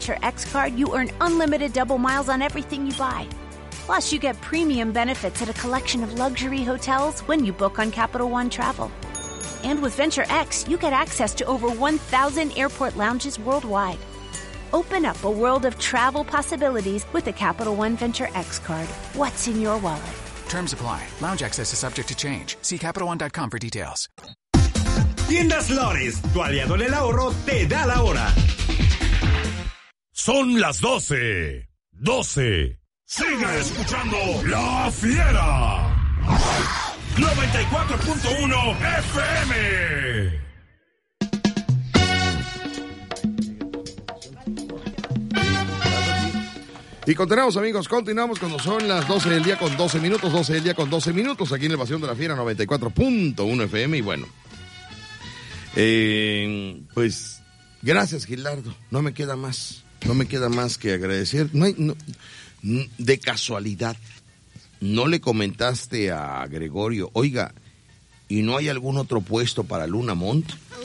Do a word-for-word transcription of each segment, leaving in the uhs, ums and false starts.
Venture X card, you earn unlimited double miles on everything you buy. Plus, you get premium benefits at a collection of luxury hotels when you book on Capital One Travel. And with Venture X, you get access to over one thousand airport lounges worldwide. Open up a world of travel possibilities with a Capital One Venture X card. What's in your wallet? Terms apply. Lounge access is subject to change. See Capital One dot com for details. Tiendas Lores, tu aliado en el ahorro, te da la hora. Son las doce. doce. Sigue escuchando La Fiera. noventa y cuatro punto uno F M. Y continuamos, amigos, continuamos cuando son las doce del día con doce minutos, doce del día con doce minutos, aquí en el Pasión de la Fiera noventa y cuatro punto uno F M. Y bueno, eh, pues gracias, Gilardo, no me queda más, no me queda más que agradecer. No hay, no, de casualidad, ¿no le comentaste a Gregorio, oiga, y no hay algún otro puesto para Luna Mont?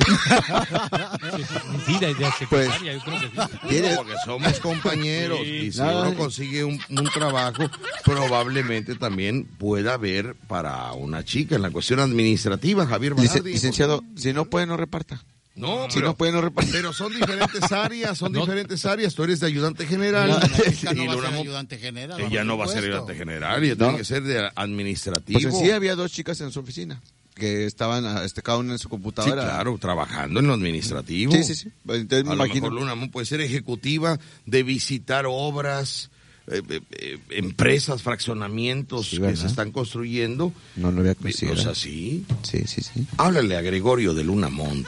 Sí, de, de secretaria, yo creo que sí. Tiene, porque somos compañeros, sí, y si no, uno consigue un, un trabajo, probablemente también pueda haber para una chica en la cuestión administrativa, Javier Balardi. Licenciado, si no puede, no reparta. No, si pero, no puede, no reparta. Pero son diferentes áreas, son no. diferentes áreas. Tú eres de ayudante general. No, no, y no va a ser ayudante general. Ella no va a ser ayudante general, ella no. tiene que ser de administrativo. Pues sí, había dos chicas en su oficina que estaban este, cada una en su computadora. Sí, claro, trabajando en lo administrativo. Sí, sí, sí. Entonces, me a imagino. lo mejor Luna Mont puede ser ejecutiva de visitar obras, eh, eh, eh, empresas, fraccionamientos sí, que se están construyendo. No lo había considerado. O sea, sí. Sí, sí, sí. Háblale a Gregorio de Luna Mont.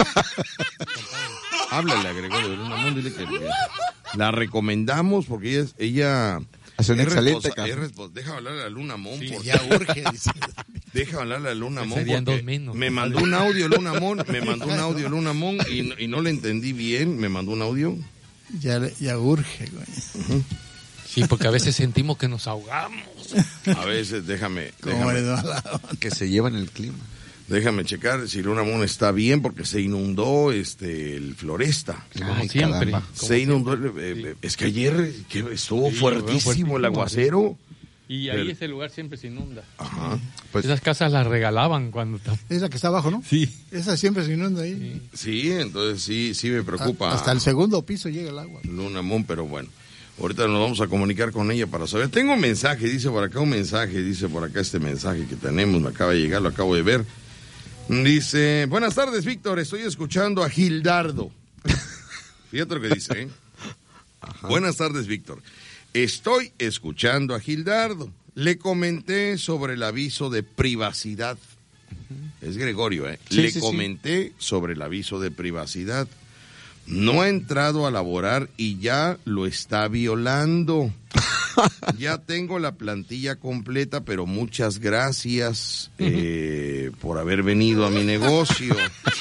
Háblale a Gregorio de Luna Mont, dile que la recomendamos porque ella... ella hace un excelente resposa, Deja hablar a Luna Mont. Sí, porque... ya urge, dice. Deja hablar a Luna Mont porque me mandó un audio Luna Mont, me mandó un audio Luna Mont y, no, y no le entendí bien, me mandó un audio. Ya, ya urge, güey. Uh-huh. Sí, porque a veces sentimos que nos ahogamos. A veces, déjame, déjame que se llevan el clima. Déjame checar si Luna Mont está bien porque se inundó este el Floresta. Como Ay, siempre. Como se inundó, eh, sí. Es que ayer que estuvo sí, fuertísimo, fuertísimo el aguacero. Y ahí ese lugar siempre se inunda. Ajá. Pues, esas casas las regalaban cuando... Es la que está abajo, ¿no? Sí. Esa siempre se inunda ahí. Sí, sí, entonces sí, sí me preocupa. A, hasta el segundo piso llega el agua. Luna Mont, pero bueno. Ahorita nos vamos a comunicar con ella para saber. Tengo un mensaje, dice por acá un mensaje, dice por acá este mensaje que tenemos, me acaba de llegar, lo acabo de ver. Dice, buenas tardes, Víctor, estoy escuchando a Gildardo. Fíjate lo que dice, ¿eh? Ajá. Buenas tardes, Víctor. Estoy escuchando a Gildardo. Le comenté sobre el aviso de privacidad. Uh-huh. Es Gregorio, ¿eh? Sí, Le sí, comenté sí. sobre el aviso de privacidad. No ha entrado a laborar y ya lo está violando. Ya tengo la plantilla completa, pero muchas gracias eh, por haber venido a mi negocio.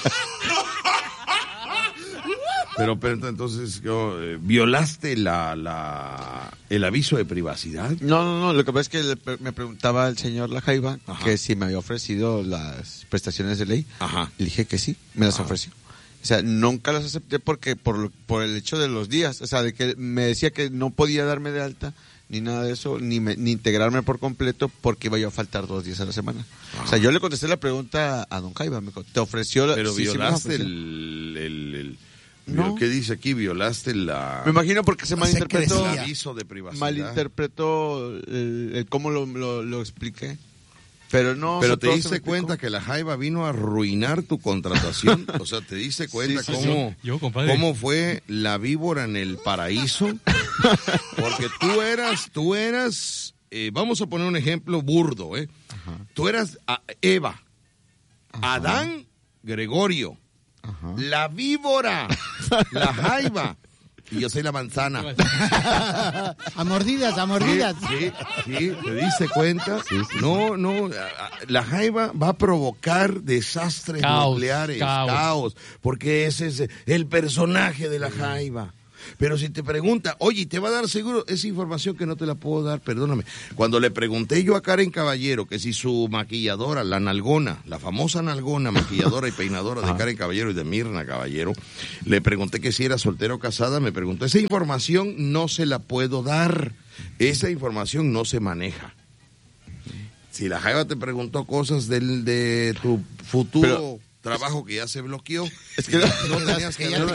Pero, pero entonces, eh, ¿violaste la, la el aviso de privacidad? No, no, no. Lo que pasa es que le, me preguntaba el señor La Jaiba que si me había ofrecido las prestaciones de ley. Ajá. Le dije que sí, me las Ajá. ofreció. O sea, nunca las acepté porque por, por el hecho de los días. O sea, de que me decía que no podía darme de alta, ni nada de eso, ni, me, ni integrarme por completo porque iba yo a faltar dos días a la semana. Ajá. O sea, yo le contesté la pregunta a don Jaiba. Me dijo, ¿te ofreció la...? Pero sí, violaste sí el... el, el... No. ¿Qué dice aquí? Violaste la... Me imagino porque se malinterpretó. El aviso de privacidad. Malinterpretó el, el cómo lo, lo, lo expliqué. Pero no. Pero te diste cuenta que la Jaiba vino a arruinar tu contratación. O sea, te diste cuenta sí, sí, cómo, sí. Yo, cómo fue la víbora en el paraíso. Porque tú eras, tú eras, eh, vamos a poner un ejemplo burdo, ¿eh? Ajá. Tú eras a Eva, Ajá. Adán, Gregorio. Ajá. La víbora, la Jaiba, y yo soy la manzana. A mordidas, a mordidas. Sí, sí, sí, ¿te diste cuenta? Sí, sí. No, no, la Jaiba va a provocar desastres caos, nucleares, caos. caos, porque ese es el personaje de la Jaiba. Pero si te pregunta, oye, ¿te va a dar seguro? Esa información que no te la puedo dar, perdóname. Cuando le pregunté yo a Karen Caballero que si su maquilladora, la nalgona, la famosa nalgona, maquilladora y peinadora de Karen Caballero y de Mirna Caballero, le pregunté que si era soltera o casada, me preguntó, esa información no se la puedo dar, esa información no se maneja. Si la jaiba te preguntó cosas del, de tu futuro... Pero, trabajo que ya se bloqueó. Es que no, no tenías que... Lo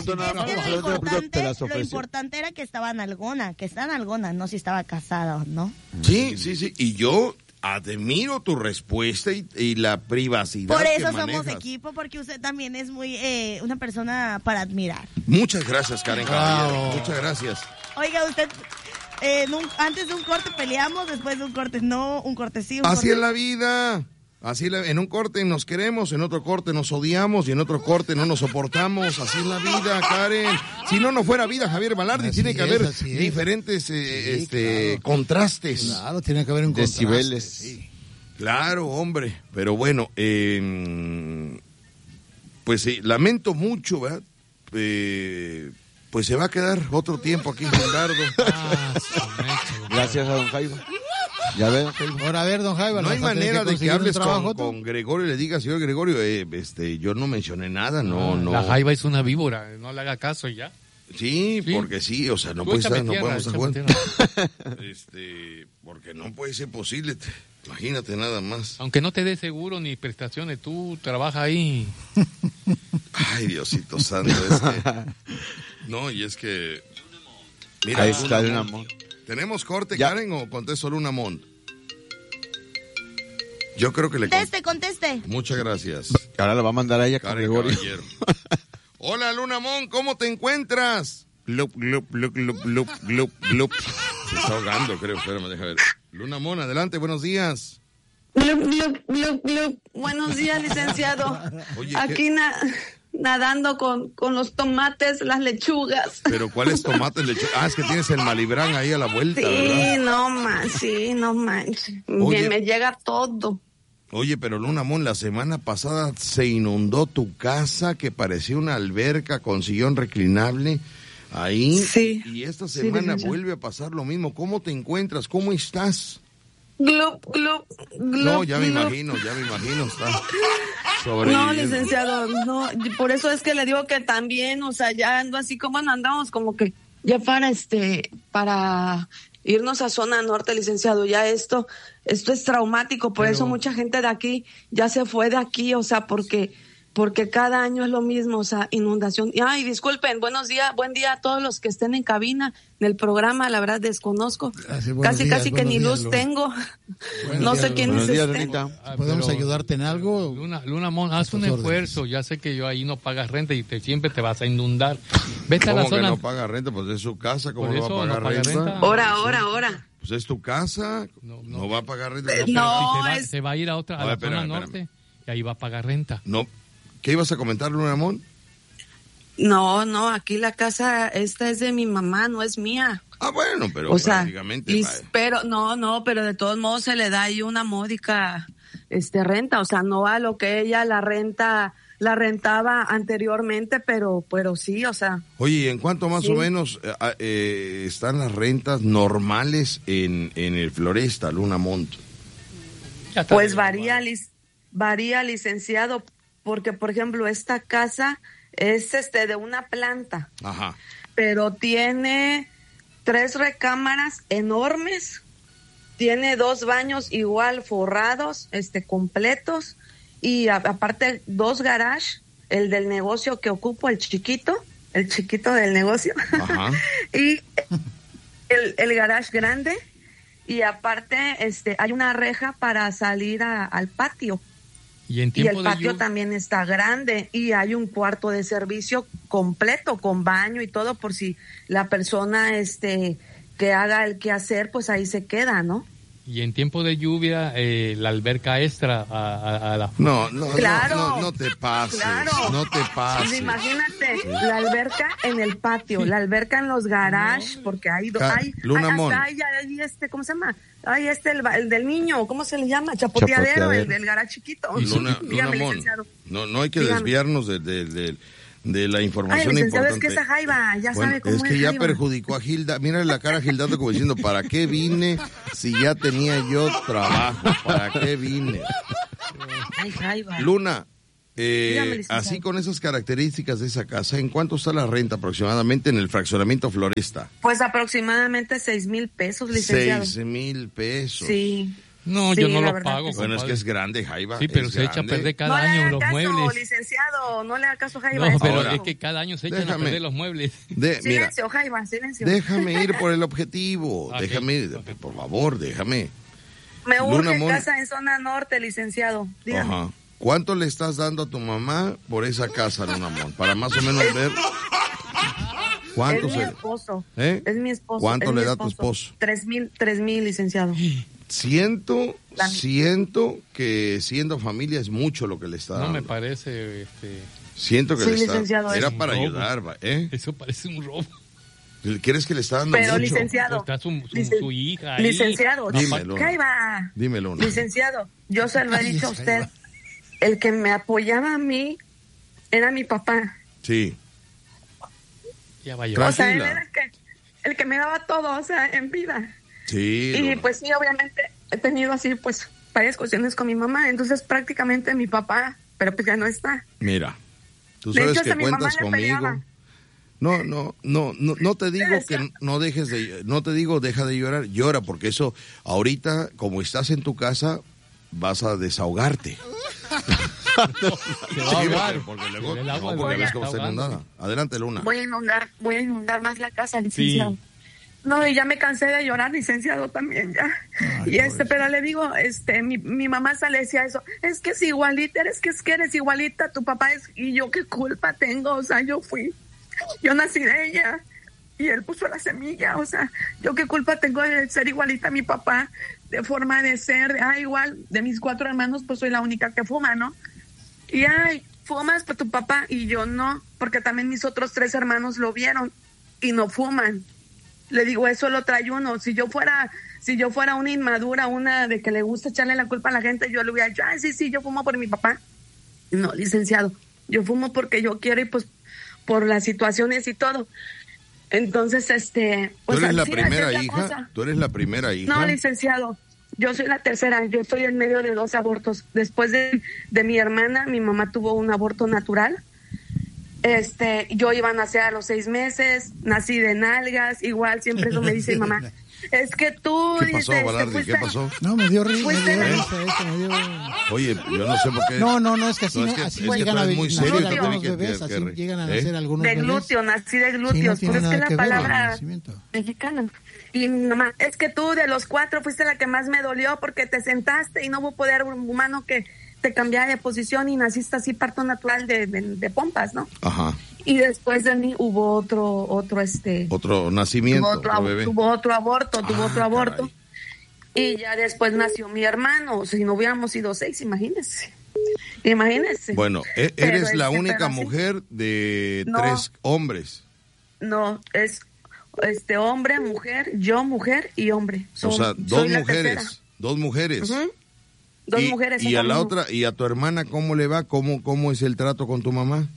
importante era que estaba nalgona, que está nalgona, no si estaba casada, ¿no? Sí, sí, sí. Y yo admiro tu respuesta y, y la privacidad Por que eso manejas. somos equipo, porque usted también es muy eh, una persona para admirar. Muchas gracias, Karen Caballero. Muchas gracias. Oiga, usted... Eh, en un, antes de un corte peleamos, después de un corte no, un corte sí. Un Así corte... es la vida. Así la, en un corte nos queremos, en otro corte nos odiamos y en otro corte no nos soportamos. Así es la vida, Karen. Si no, no fuera vida, Javier Balardi. Tiene que es, haber diferentes eh, sí, este, claro. contrastes. Claro, tiene que haber un contraste. Decibeles. Sí. Claro, hombre. Pero bueno, eh, pues sí, lamento mucho, ¿verdad? Eh, pues se va a quedar otro tiempo aquí, Gerardo. Ah, gracias a don Jairo. Ya ve, ahora a ver, don Jairo. No hay manera que de que hables con, con Gregorio y le digas, señor Gregorio, eh, este, yo no mencioné nada, no, ah, no. La Jaiba es una víbora, no le haga caso ya. Sí, sí, porque sí, o sea, no puede estar, no podemos estar jugando. Este, porque no puede ser posible, te, imagínate nada más. Aunque no te dé seguro ni prestaciones, tú trabajas ahí. Ay, Diosito santo, es que, no, y es que, mira, ahí está Luna Mont. ¿Tenemos corte, ya. Karen, o contesto Luna Mont? Yo creo que le conteste, conteste. Muchas gracias. Ahora la va a mandar a ella con Gregorio. Hola, Luna Mont, ¿cómo te encuentras? Glup, glup, glup, glup, glup, glup, glup. Se está ahogando, creo. Espérame, deja ver. Luna Mont, adelante, buenos días. Glup, glup, glup, glup. Buenos días, licenciado. Oye, aquí na nadando con, con los tomates, las lechugas. ¿Pero cuáles tomates, lechugas? Ah, es que tienes el Malibrán ahí a la vuelta, sí, ¿verdad? no man, sí, no manches. Bien, me llega todo. Oye, pero Luna Mont, la semana pasada se inundó tu casa que parecía una alberca con sillón reclinable ahí. Sí. Y esta semana sí, vuelve a pasar lo mismo. ¿Cómo te encuentras? ¿Cómo estás? Glup, glup, glup. No, ya glup. me imagino, ya me imagino. Está no, licenciado, no. Por eso es que le digo que también, o sea, ya ando así como andamos, como que ya para este, para irnos a zona norte, licenciado, ya esto, esto es traumático, por Pero... eso mucha gente de aquí ya se fue de aquí, o sea, porque, porque cada año es lo mismo, o sea, inundación. Y, ay, disculpen, buenos días, buen día a todos los que estén en cabina del programa, la verdad desconozco, Gracias, casi días, casi que ni días, luz Luna. tengo, buenos no días, sé quién es este. ¿Podemos ayudarte en algo? Luna, Luna Mont, haz un esfuerzo, ya sé que yo ahí no pagas renta y te, siempre te vas a inundar. Vete ¿Cómo a la zona. Que no paga renta? Pues es su casa, ¿cómo no va a pagar no renta? renta? Ahora, ahora, ahora. Pues es tu casa, no, no. no va a pagar renta. No, no se, va, es... se va a ir a otra, a, a ver, la zona espérame, norte espérame. Y ahí va a pagar renta. No, ¿qué ibas a comentar, Luna Mont? No, no, aquí la casa esta es de mi mamá, no es mía. Ah, bueno, pero o sea, prácticamente... Y, pero, no, no, pero de todos modos se le da ahí una módica este, renta, o sea, no a lo que ella la renta, la rentaba anteriormente, pero, pero sí, o sea... Oye, ¿y en cuánto más sí. o menos eh, eh, están las rentas normales en, en el Floresta, Luna Mont? Pues varía, lic, varía, licenciado, porque, por ejemplo, esta casa es este de una planta, Ajá. pero tiene... tres recámaras enormes, tiene dos baños igual forrados, este completos, y a, aparte dos garages, el del negocio que ocupo, el chiquito, el chiquito del negocio, Ajá. y el, el garage grande, y aparte este hay una reja para salir a, al patio. Y, en y el de patio lluvia... también está grande y hay un cuarto de servicio completo con baño y todo por si la persona este que haga el quehacer, pues ahí se queda, ¿no? Y en tiempo de lluvia, eh, la alberca extra a, a, a la... No, no, claro, no, no, no te pases, claro. no te pases. Pues imagínate, sí. La alberca en el patio, sí. La alberca en los garages, no. Porque hay... Ca hay, Luna hay, Mont. hay, hay este, ¿cómo se llama? Ay, este, el, el del niño, ¿cómo se le llama? Chapoteadero, Chapoteadero. El del garage chiquito. Luna, Luna Mont. No, no hay que Dígame. desviarnos de, de, de, de la información Ay, licenciado, importante. es que esa Jaiba, ya bueno, sabe cómo es es que ya Jaiba. perjudicó a Gilda. Mira la cara a Gildardo como diciendo, ¿para qué vine si ya tenía yo trabajo? ¿Para qué vine? Ay, Jaiba. Luna, eh, Dígame, licenciado. así con esas características de esa casa, ¿en cuánto está la renta aproximadamente en el fraccionamiento Floresta? Pues aproximadamente seis mil pesos, licenciado. Seis mil pesos. Sí. No, Sí, yo no la lo verdad pago. que sí. Bueno, es que compadre. es grande, Jaiba. Sí, pero es se echa a grande. perder cada No le año haga los caso, muebles. licenciado, no le haga caso, Jaiba. No, es pero Ahora, es que cada año se echan déjame. a perder los muebles. De, mira, Silencio, Jaiba, silencio. déjame ir por el objetivo. Ok, Déjame ir, ok. por favor, déjame. Me Luna urge Mon- casa en zona norte, licenciado. Dígame. Ajá. ¿Cuánto le estás dando a tu mamá por esa casa, Luna Mon? Para más o menos ver cuánto Es mi se... esposo. ¿Eh? Es mi esposo. ¿Cuánto es le mi da tu esposo? Tres mil, tres mil, licenciado. Siento, La- siento que siendo familia es mucho lo que le está No dando. me parece, este, Siento que Sí, le está... licenciado, Era es para un robo. ayudar, va, ¿eh? eso parece un robo. ¿Quieres que le está dando Pero, mucho? licenciado. Está su, su, Licen- su hija ahí. Licenciado. Dime, Luna. Jaiba. Dime, Luna. Licenciado, yo se lo he dicho a usted. El que me apoyaba a mí era mi papá. Sí. Ya va a llorar. O sea, él Tranquila. era el que, el que me daba todo, o sea, en vida. Sí, Y Luna. pues sí, obviamente he tenido así, pues, varias cuestiones con mi mamá. Entonces, prácticamente mi papá, pero pues ya no está. Mira, tú De sabes hecho, que hasta mi mamá cuentas le conmigo. peleaba. No, no, no, no, no te digo decía- que no dejes de, no te digo deja de llorar, llora, porque eso, ahorita, como estás en tu casa, vas a desahogarte. Se va a ahogar. porque, porque luego, El agua no, porque de- ves cómo está está inundada. ahogando. Adelante, Luna. Voy a inundar, voy a inundar más la casa, licenciado. No, y ya me cansé de llorar, licenciado, también ya. y este, pero le digo, este, mi, mi mamá sale decía eso, es que es igualita, eres que es que eres igualita, tu papá es, y yo qué culpa tengo, o sea, yo fui, yo nací de ella, y él puso la semilla, o sea, yo qué culpa tengo de ser igualita a mi papá, de forma de ser, de, ah, igual, de mis cuatro hermanos, pues soy la única que fuma, ¿no? Y ay, fumas por tu papá, y yo no, porque también mis otros tres hermanos lo vieron, y no fuman. Le digo, eso lo trae uno. Si yo fuera, si yo fuera una inmadura, una de que le gusta echarle la culpa a la gente, yo le hubiera dicho, ay, sí, sí, yo fumo por mi papá. No, licenciado, yo fumo porque yo quiero y pues por las situaciones y todo. Entonces, este... ¿Tú pues, eres la así, primera así es la hija? cosa. ¿Tú eres la primera hija? No, licenciado, yo soy la tercera, yo estoy en medio de dos abortos. Después de, de mi hermana, mi mamá tuvo un aborto natural. Este, yo iba a nacer a los seis meses, nací de nalgas, igual siempre eso me dice mi mamá. Es que tú... ¿Qué pasó, dices, Balardi? fuiste- ¿Qué pasó? No, me dio risa, me Fuiste dio la- risa eso, me dio... Oye, yo no sé por qué. No, no, no, es que así, No, no, es que- así es que llegan tú a eres muy nacer serio, algunos que- que- bebés, que- así que- llegan a ¿eh? nacer algunos De bebés. glúteo, nací de Sí, glúteos, no tiene pero es nada que la que ver con el palabra nacimiento. mexicana. Y mi mamá, es que tú de los cuatro fuiste la que más me dolió porque te sentaste y no hubo poder humano que te cambiara de posición y naciste así parto natural de, de, de pompas, ¿no? Ajá. Y después de mí hubo otro, otro este, Otro nacimiento, tuvo otro, otro ab- bebé. tuvo otro aborto, tuvo Ah, otro aborto. caray. Y ya después nació mi hermano, si no hubiéramos sido seis, imagínense. Imagínense. Bueno, e- Pero eres la este, única pero sí. mujer de No. tres hombres. No, es este hombre, mujer, yo mujer y hombre. O Son- sea, soy dos la mujeres. tercera. Dos mujeres. Ujú. Dos y, mujeres. Y a somos la uno. otra, y a tu hermana, ¿cómo le va? ¿Cómo, cómo es el trato con tu mamá?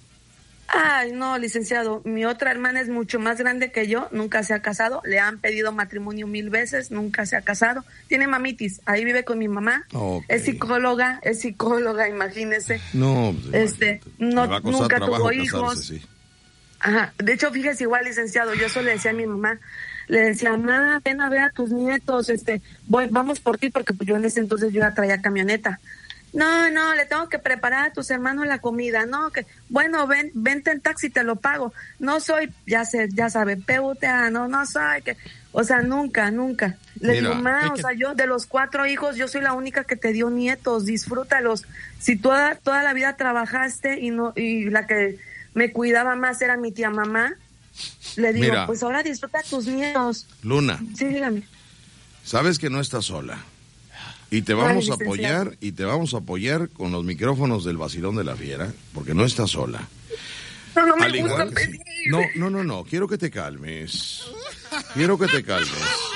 Ay, no, licenciado. Mi otra hermana es mucho más grande que yo, nunca se ha casado. Le han pedido matrimonio mil veces, nunca se ha casado. Tiene mamitis, ahí vive con mi mamá. Ok. Es psicóloga, es psicóloga, imagínese. No, pues, Este, imagínate. no- Le va a costar nunca trabajo tuvo casarse, hijos. sí. Ajá. De hecho, fíjese igual, licenciado, yo eso le decía a mi mamá, le decía, mamá, ven a ver a tus nietos, este, voy, vamos por ti, porque pues, yo en ese entonces yo ya traía camioneta. No, no, le tengo que preparar a tus hermanos la comida, no, que, bueno, ven, vente en taxi, te lo pago. No soy, ya sé, ya sabe, P U T A, no, no soy, que, o sea, nunca, nunca. Le Mira, digo, ma, hay o que- sea, yo de los cuatro hijos, yo soy la única que te dio nietos, disfrútalos. Si toda, toda la vida trabajaste y no, y la que me cuidaba más era mi tía mamá, le digo, Mira. pues ahora disfruta tus nietos. Luna, Sí, dígame. sabes que no estás sola. Y te vamos a Ay, apoyar, y te vamos a apoyar con los micrófonos del Vacilón de la Fiera, porque no estás sola. No, no me Al gusta igual, pedir. no, no, no, no, quiero que te calmes. Quiero que te calmes.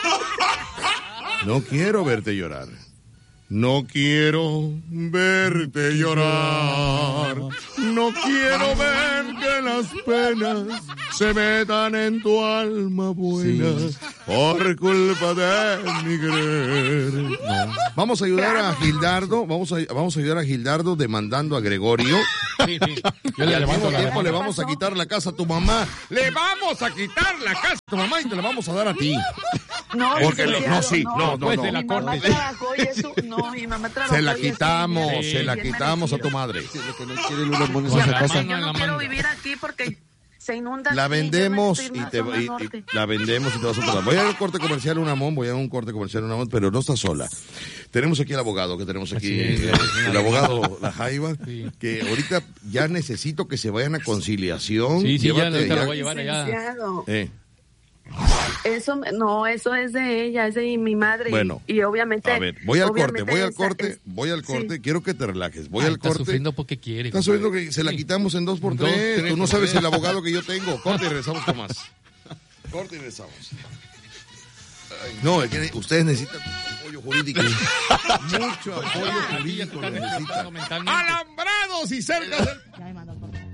No quiero verte llorar. No quiero verte llorar. No quiero verte que las penas se metan en tu alma buena sí. por culpa de mi querer. No. Vamos a ayudar a Gildardo, vamos a, vamos a ayudar a Gildardo demandando a Gregorio. Sí, sí. Yo le, al mismo tiempo le vamos a quitar la casa a tu mamá. Le vamos a quitar la casa a tu mamá y te la vamos a dar a ti. No, porque lo, no, sí, no, no, no. no. Mi mamá trabajó y eso, no, mi mamá trabajó. Se la quitamos, sí, se la quitamos a tu madre. Sí, lo que no quiere Lula Mones en esa casa. Yo no quiero vivir aquí porque se inunda. La vendemos y te y, y, la vendemos y te vas a pagar. Voy a un corte comercial una Mon, voy a un corte comercial una Mon, pero no está sola. Tenemos aquí al abogado que tenemos aquí, el, el abogado La Jaiba, sí. que ahorita ya necesito que se vayan a conciliación. Sí, sí, Llévate, ya, ya, ya lo voy a llevar allá. Eh. Eso no, eso es de ella, es de mi madre. Bueno, y, y obviamente. A ver, voy al corte, voy al corte, es, voy al corte. Sí. Quiero que te relajes. Voy Ay, al está corte. Sufriendo porque quiere. Está sufriendo que se la quitamos en dos por tres. Dos, tres Tú no sabes tres. El abogado que yo tengo. Corte y regresamos con más. Corte y regresamos. Ay, no, es que ustedes necesitan apoyo jurídico. Mucho apoyo jurídico necesitan. Alambrados y cerca del... Ya me mandó el corte.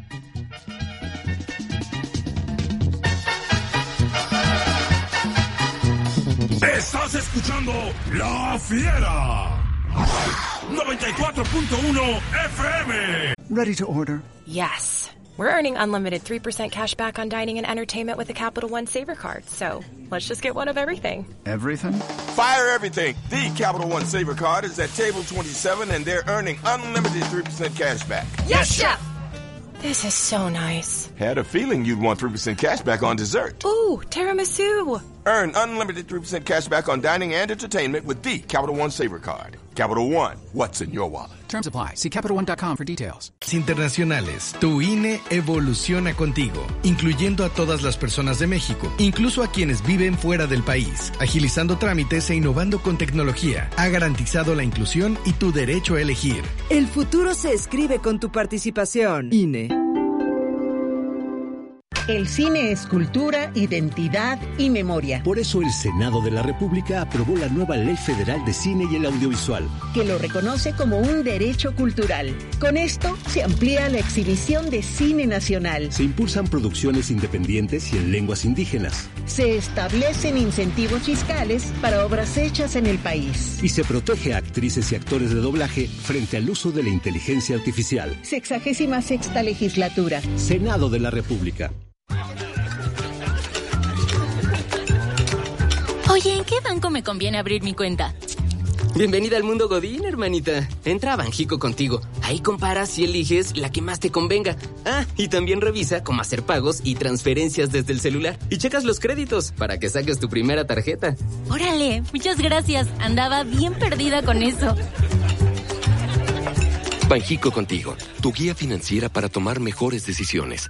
Estás escuchando La Fiera. noventa y cuatro punto uno F M. Ready to order? Yes. We're earning unlimited three percent cash back on dining and entertainment with the Capital One Saver Card. So let's just get one of everything. Everything? Fire everything. The Capital One Saver Card is at table twenty-seven and they're earning unlimited three percent cash back. Yes, Chef! This is so nice. Had a feeling you'd want three percent cash back on dessert. Ooh, tiramisu. Earn unlimited three percent cash back on dining and entertainment with the Capital One Saver Card. Capital One, what's in your wallet? Terms apply. See Capital One dot com for details. Internacionales. Tu I N E evoluciona contigo, incluyendo a todas las personas de México, incluso a quienes viven fuera del país, agilizando trámites e innovando con tecnología. Ha garantizado la inclusión y tu derecho a elegir. El futuro se escribe con tu participación. I N E. El cine es cultura, identidad y memoria. Por eso el Senado de la República aprobó la nueva Ley Federal de Cine y el Audiovisual, que lo reconoce como un derecho cultural. Con esto se amplía la exhibición de cine nacional. Se impulsan producciones independientes y en lenguas indígenas. Se establecen incentivos fiscales para obras hechas en el país. Y se protege a actrices y actores de doblaje frente al uso de la inteligencia artificial. Sexagésima sexta legislatura. Senado de la República. Oye, ¿en qué banco me conviene abrir mi cuenta? Bienvenida al mundo Godín, hermanita. Entra a Banjico Contigo. Ahí comparas y eliges la que más te convenga. Ah, y también revisa cómo hacer pagos y transferencias desde el celular. Y checas los créditos para que saques tu primera tarjeta. Órale, muchas gracias. Andaba bien perdida con eso. Banjico Contigo, tu guía financiera para tomar mejores decisiones.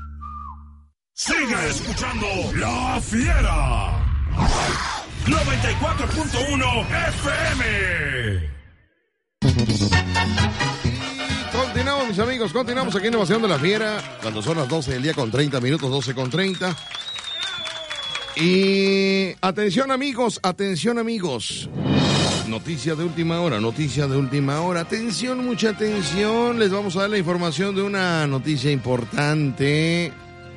Sigue escuchando La Fiera. noventa y cuatro punto uno F M. Continuamos, mis amigos, continuamos aquí en Innovación de La Fiera, cuando son las doce del día con treinta minutos, doce con treinta. Y atención, amigos, atención, amigos. Noticia de última hora, noticia de última hora. Atención, mucha atención. Les vamos a dar la información de una noticia importante.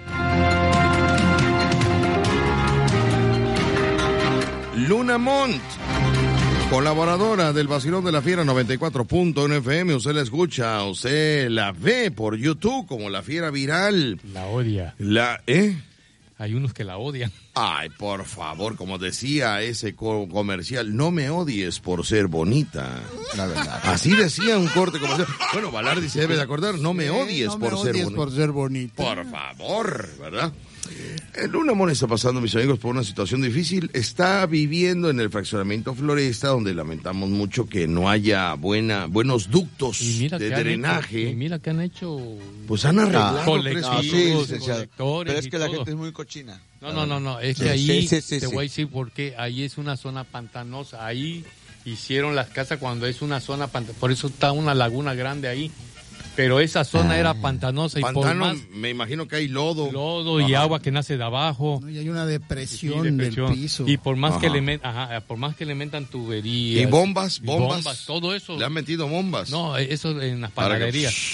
Luna Mont, colaboradora del Vacilón de la Fiera noventa y cuatro punto uno F M. Usted la escucha, usted la ve por YouTube como La Fiera Viral. La odia. La, ¿eh? Hay unos que la odian. Ay, por favor, como decía ese co- comercial, no me odies por ser bonita. La verdad. Así decía un corte comercial. Bueno, Balardi se debe de acordar, no me odies, no por, me ser odies boni- por ser bonita. Por favor, ¿verdad? El Luna Mont está pasando, mis amigos, por una situación difícil. Está viviendo en el fraccionamiento Floresta, donde lamentamos mucho que no haya buena, buenos ductos de drenaje. Hecho, y mira que han hecho... Pues han arreglado. Ah, colectivos, no, sí, licenciado. colectores. Pero es que la todo. gente es muy cochina. No, no, no, no. Es Sí, que ahí, sí, sí, sí, te sí. voy a decir por qué. Ahí es una zona pantanosa. Ahí hicieron las casas cuando es una zona pantanosa. Por eso está una laguna grande ahí. Pero esa zona era pantanosa y Pantano, por más me imagino que hay lodo. lodo y Ajá. agua que nace de abajo. No, y hay una depresión, Sí, depresión. del piso. Y por más Ajá. que le met- ajá, por más que le metan tuberías. Y bombas, y bombas. todo eso. Le han metido bombas. No, eso en las Para que- panaderías.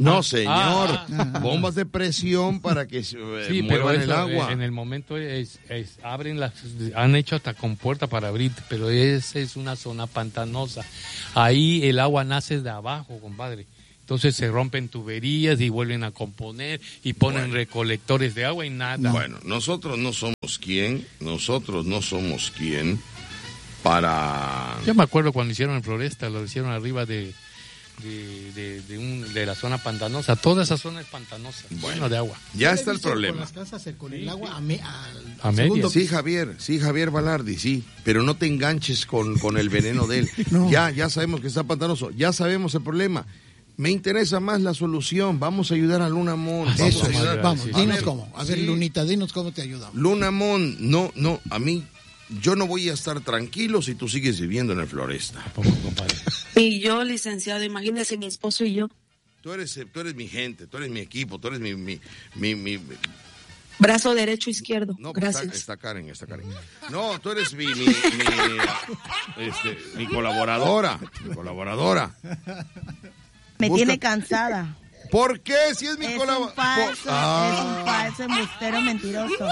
No, señor. Ah, ah. Bombas de presión para que se eh, Sí, muevan pero eso, el agua. eh, en el momento es, es- abren las, han hecho hasta compuerta para abrir, pero esa es una zona pantanosa. Ahí el agua nace de abajo, compadre. Entonces se rompen tuberías y vuelven a componer y ponen Bueno. recolectores de agua y nada. Bueno, nosotros no somos quien, nosotros no somos quien para... Yo me acuerdo cuando hicieron en Floresta, lo hicieron arriba de de, de, de, un, de la zona pantanosa. Toda esa zona es pantanosa, lleno de agua. Ya está el Con problema. las casas, eh, con el agua a, me, al, A al media. segundo Sí, piso. Javier, sí, Javier Balardi, sí, pero no te enganches con, con el veneno de él. Ya, ya sabemos que está pantanoso, ya sabemos el problema. Me interesa más la solución. Vamos a ayudar a Luna Mon. Ah, Vamos eso a es. ayudar. Vamos, A dinos ver, cómo. A ver, sí. Lunita, dinos cómo te ayudamos. Luna Mon, no, no, a mí, yo no voy a estar tranquilo si tú sigues viviendo en el Floresta. Y yo, licenciado, imagínese mi esposo y yo. Tú eres, tú eres mi gente, tú eres mi equipo, tú eres mi... mi, mi, mi- Brazo derecho, izquierdo. no, pues Gracias. está, está Karen, está Karen. No, tú eres mi, mi, mi, este, mi colaboradora, mi colaboradora. Me Busca- tiene cansada. ¿Por qué? Si es mi Es un colaboradora. falso, Ah. es un falso embustero mentiroso.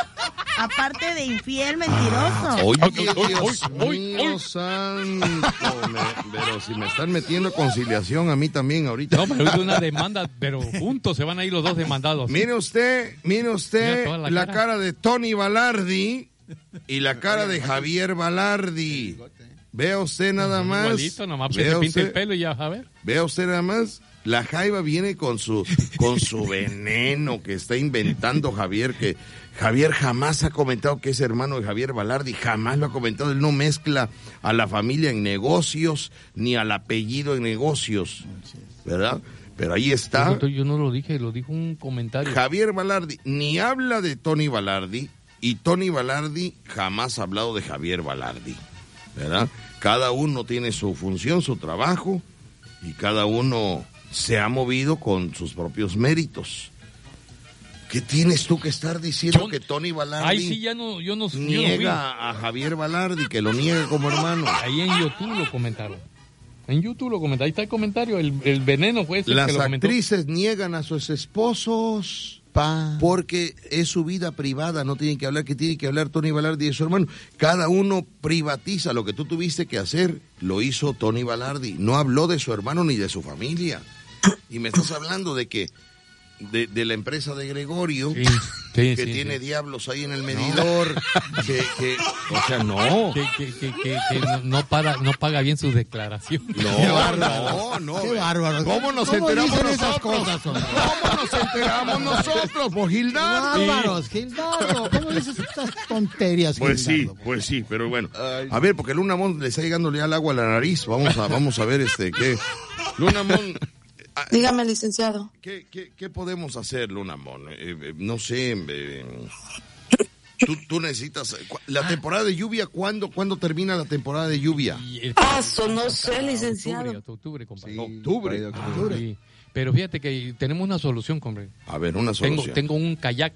Aparte de infiel mentiroso. Oye, Dios mío santo, me- pero si me están metiendo conciliación a mí también ahorita. No, pero es una demanda, pero juntos se van a ir los dos demandados. Mire usted, mire usted Mira toda la, la cara. cara. de Tony Balardi y la cara de Javier Balardi. Vea usted nada más. Igualito, nomás que Vea se pinte usted- el pelo y ya, a ver. Vea usted nada más. La jaiba viene con su con su veneno que está inventando Javier, que Javier jamás ha comentado que es hermano de Javier Balardi, jamás lo ha comentado. Él no mezcla a la familia en negocios ni al apellido en negocios, ¿verdad? Pero ahí está. Yo, yo no lo dije, lo dijo un comentario. Javier Balardi ni habla de Tony Balardi y Tony Balardi jamás ha hablado de Javier Balardi, ¿verdad? Cada uno tiene su función, su trabajo y cada uno se ha movido con sus propios méritos. ¿Qué tienes tú que estar diciendo Yo- que Tony Balardi Ahí sí ya no, yo no, yo no vi. niega a Javier Balardi, que lo niega como hermano? Ahí en YouTube lo comentaron. En YouTube lo comentaron. Ahí está el comentario. El, el veneno fue ese Las que lo comentó. actrices niegan a sus esposos porque es su vida privada, no tienen que hablar, que tiene que hablar Tony Balardi de su hermano. Cada uno privatiza lo que tú tuviste que hacer, lo hizo Tony Balardi, no habló de su hermano ni de su familia. Y me estás hablando de que de, de la empresa de Gregorio, Sí, sí, que sí, tiene sí. diablos ahí en el medidor, que, que, o sea, no. Que, que, que, que, que no, no para, no paga bien sus declaraciones. No, no, no. Qué bárbaro. ¿Cómo nos ¿Cómo enteramos dicen esas nosotros? cosas, hombre? ¿Cómo nos enteramos nosotros, por Gildardo? Bárbaros, Gildardo. ¿Cómo dices estas tonterías, Pues sí, Gildardo? pues sí, pero bueno. A ver, porque Luna Mon le está llegando ya el agua a la nariz. Vamos a, vamos a ver este qué. Luna Mon, Dígame, licenciado. ¿qué, qué, qué podemos hacer, Luna Mon? Eh, eh, no sé. eh, tú, tú necesitas. cu- La temporada de lluvia, ¿cuándo, ¿cuándo termina la temporada de lluvia? Ah, eso no sé, licenciado. Octubre, octubre, compadre. Octubre. Sí. Pero fíjate que tenemos una solución, compadre. A ver, una Tengo, solución. tengo un kayak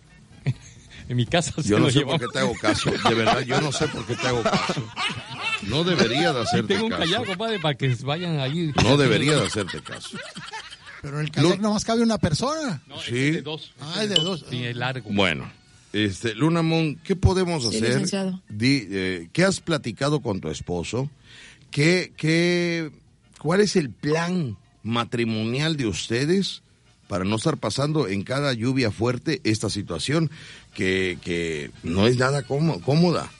en mi casa. se Yo no lo sé llevamos. por qué te hago caso. De verdad, yo no sé por qué te hago caso. No debería de hacerte Tengo un caso. kayak, compadre, para que vayan ahí. No debería de hacerte caso. Pero en el kayak nomás cabe una persona. No, Sí. ese es de dos. Ah, ese es de dos. Sí, es largo. Bueno, este, Luna Mon, ¿qué podemos Sí, hacer? licenciado. Di, eh, ¿Qué has platicado con tu esposo? ¿Qué, qué, ¿Cuál es el plan matrimonial de ustedes para no estar pasando en cada lluvia fuerte esta situación que, que no es nada cómo- cómoda?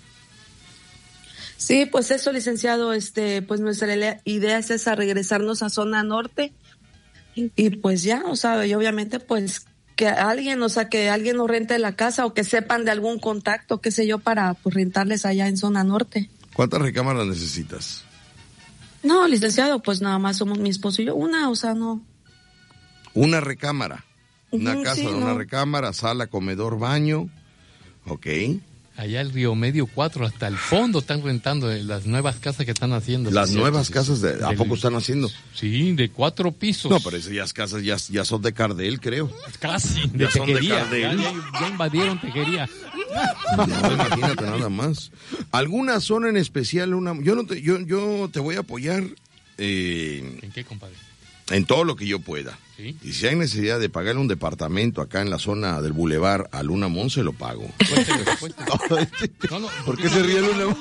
Sí, pues eso, licenciado, este, pues nuestra ile- idea es esa, regresarnos a zona norte y, y pues ya, o sea, y obviamente pues que alguien, o sea, que alguien nos rente la casa o que sepan de algún contacto, qué sé yo, para pues rentarles allá en zona norte. ¿Cuántas recámaras necesitas? No, licenciado, pues nada más somos mi esposo y yo, una, o sea, no. Una recámara. Una Ujú, casa sí, de una no. recámara, sala, comedor, baño. Ok. Allá el Río Medio cuatro, hasta el fondo están rentando eh, las nuevas casas que están haciendo. Las Sí, nuevas sí, casas, de, ¿a del- poco están haciendo? Sí, de cuatro pisos. No, pero esas casas ya, ya son de Cardel, creo. Casi, de Ya son de tejería. Cardel. Ya, ya- ya invadieron tejería. No, imagínate nada más. ¿Alguna zona en especial? Una, yo, no te, yo, yo te voy a apoyar. eh, ¿En qué, compadre? en todo lo que yo pueda. ¿Sí? Y si hay necesidad de pagarle un departamento acá en la zona del Boulevard a Luna Mon, se lo pago. No, no, ¿Por qué se ríe Luna Mon?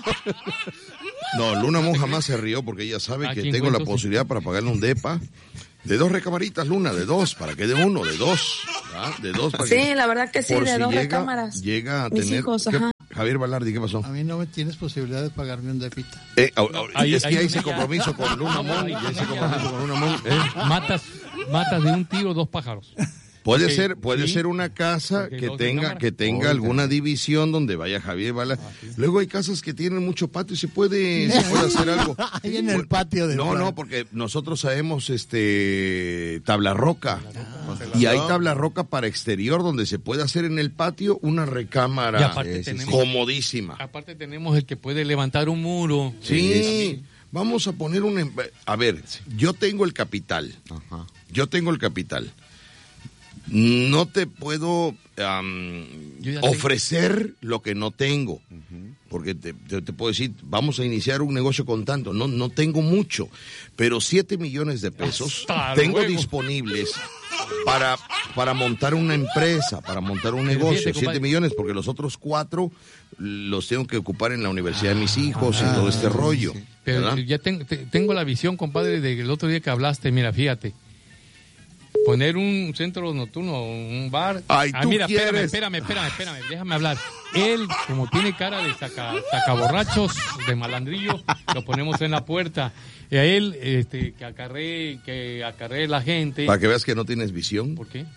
No, Luna Mon jamás se rió porque ella sabe que tengo la posibilidad para pagarle un depa de dos recamaritas, Luna, de dos, para que de uno, de dos, ¿ah? de dos. Para Sí, que, la verdad que sí, por de si dos llega, recámaras. Llega a Mis tener... hijos, ¿qué, ajá. Javier Balardi, ¿qué pasó? A mí no me tienes posibilidad de pagarme un depita. Eh, a, a, Ahí- es que ahí ya no hice ya. compromiso con Luna Mon, ya hice compromiso con Luna Mon. ¿eh? Matas, matas de un tiro dos pájaros. Puede Porque, ser, puede sí, ser una casa porque que dos tenga, recámaras. que tenga alguna división donde vaya Javier Bala. Luego hay casas que tienen mucho patio y se puede, se puede hacer algo. Ahí en el patio de No, no, porque nosotros sabemos este tabla roca. Y hay tabla roca para exterior donde se puede hacer en el patio una Y recámara aparte tenemos- comodísima. Aparte tenemos el que puede levantar un muro. Sí, vamos a poner un... em- A ver, yo tengo el capital. Yo tengo el capital. No te puedo am, Yo ya tengo- ofrecer lo que no tengo. Porque te, te- te puedo decir, vamos a iniciar un negocio con tanto. No, no tengo mucho, pero siete millones de pesos Hasta tengo luego. disponibles para, para montar una empresa, para montar un Pero negocio. fíjate, Siete compadre. millones, porque los otros cuatro los tengo que ocupar en la universidad de mis hijos Ah, y todo este rollo. Pero ¿verdad? ya ten- te- tengo la visión, compadre, del otro día que hablaste. Mira, fíjate. Poner un centro nocturno, un bar. Ay, ah, tú mira, espérame, quieres. espérame, espérame, espérame, déjame hablar. Él, como tiene cara de saca, sacaborrachos, de malandrillo, lo ponemos en la puerta. Y a él, este, que acarree, que acarree la gente. Para que veas que no tienes visión. ¿Por qué?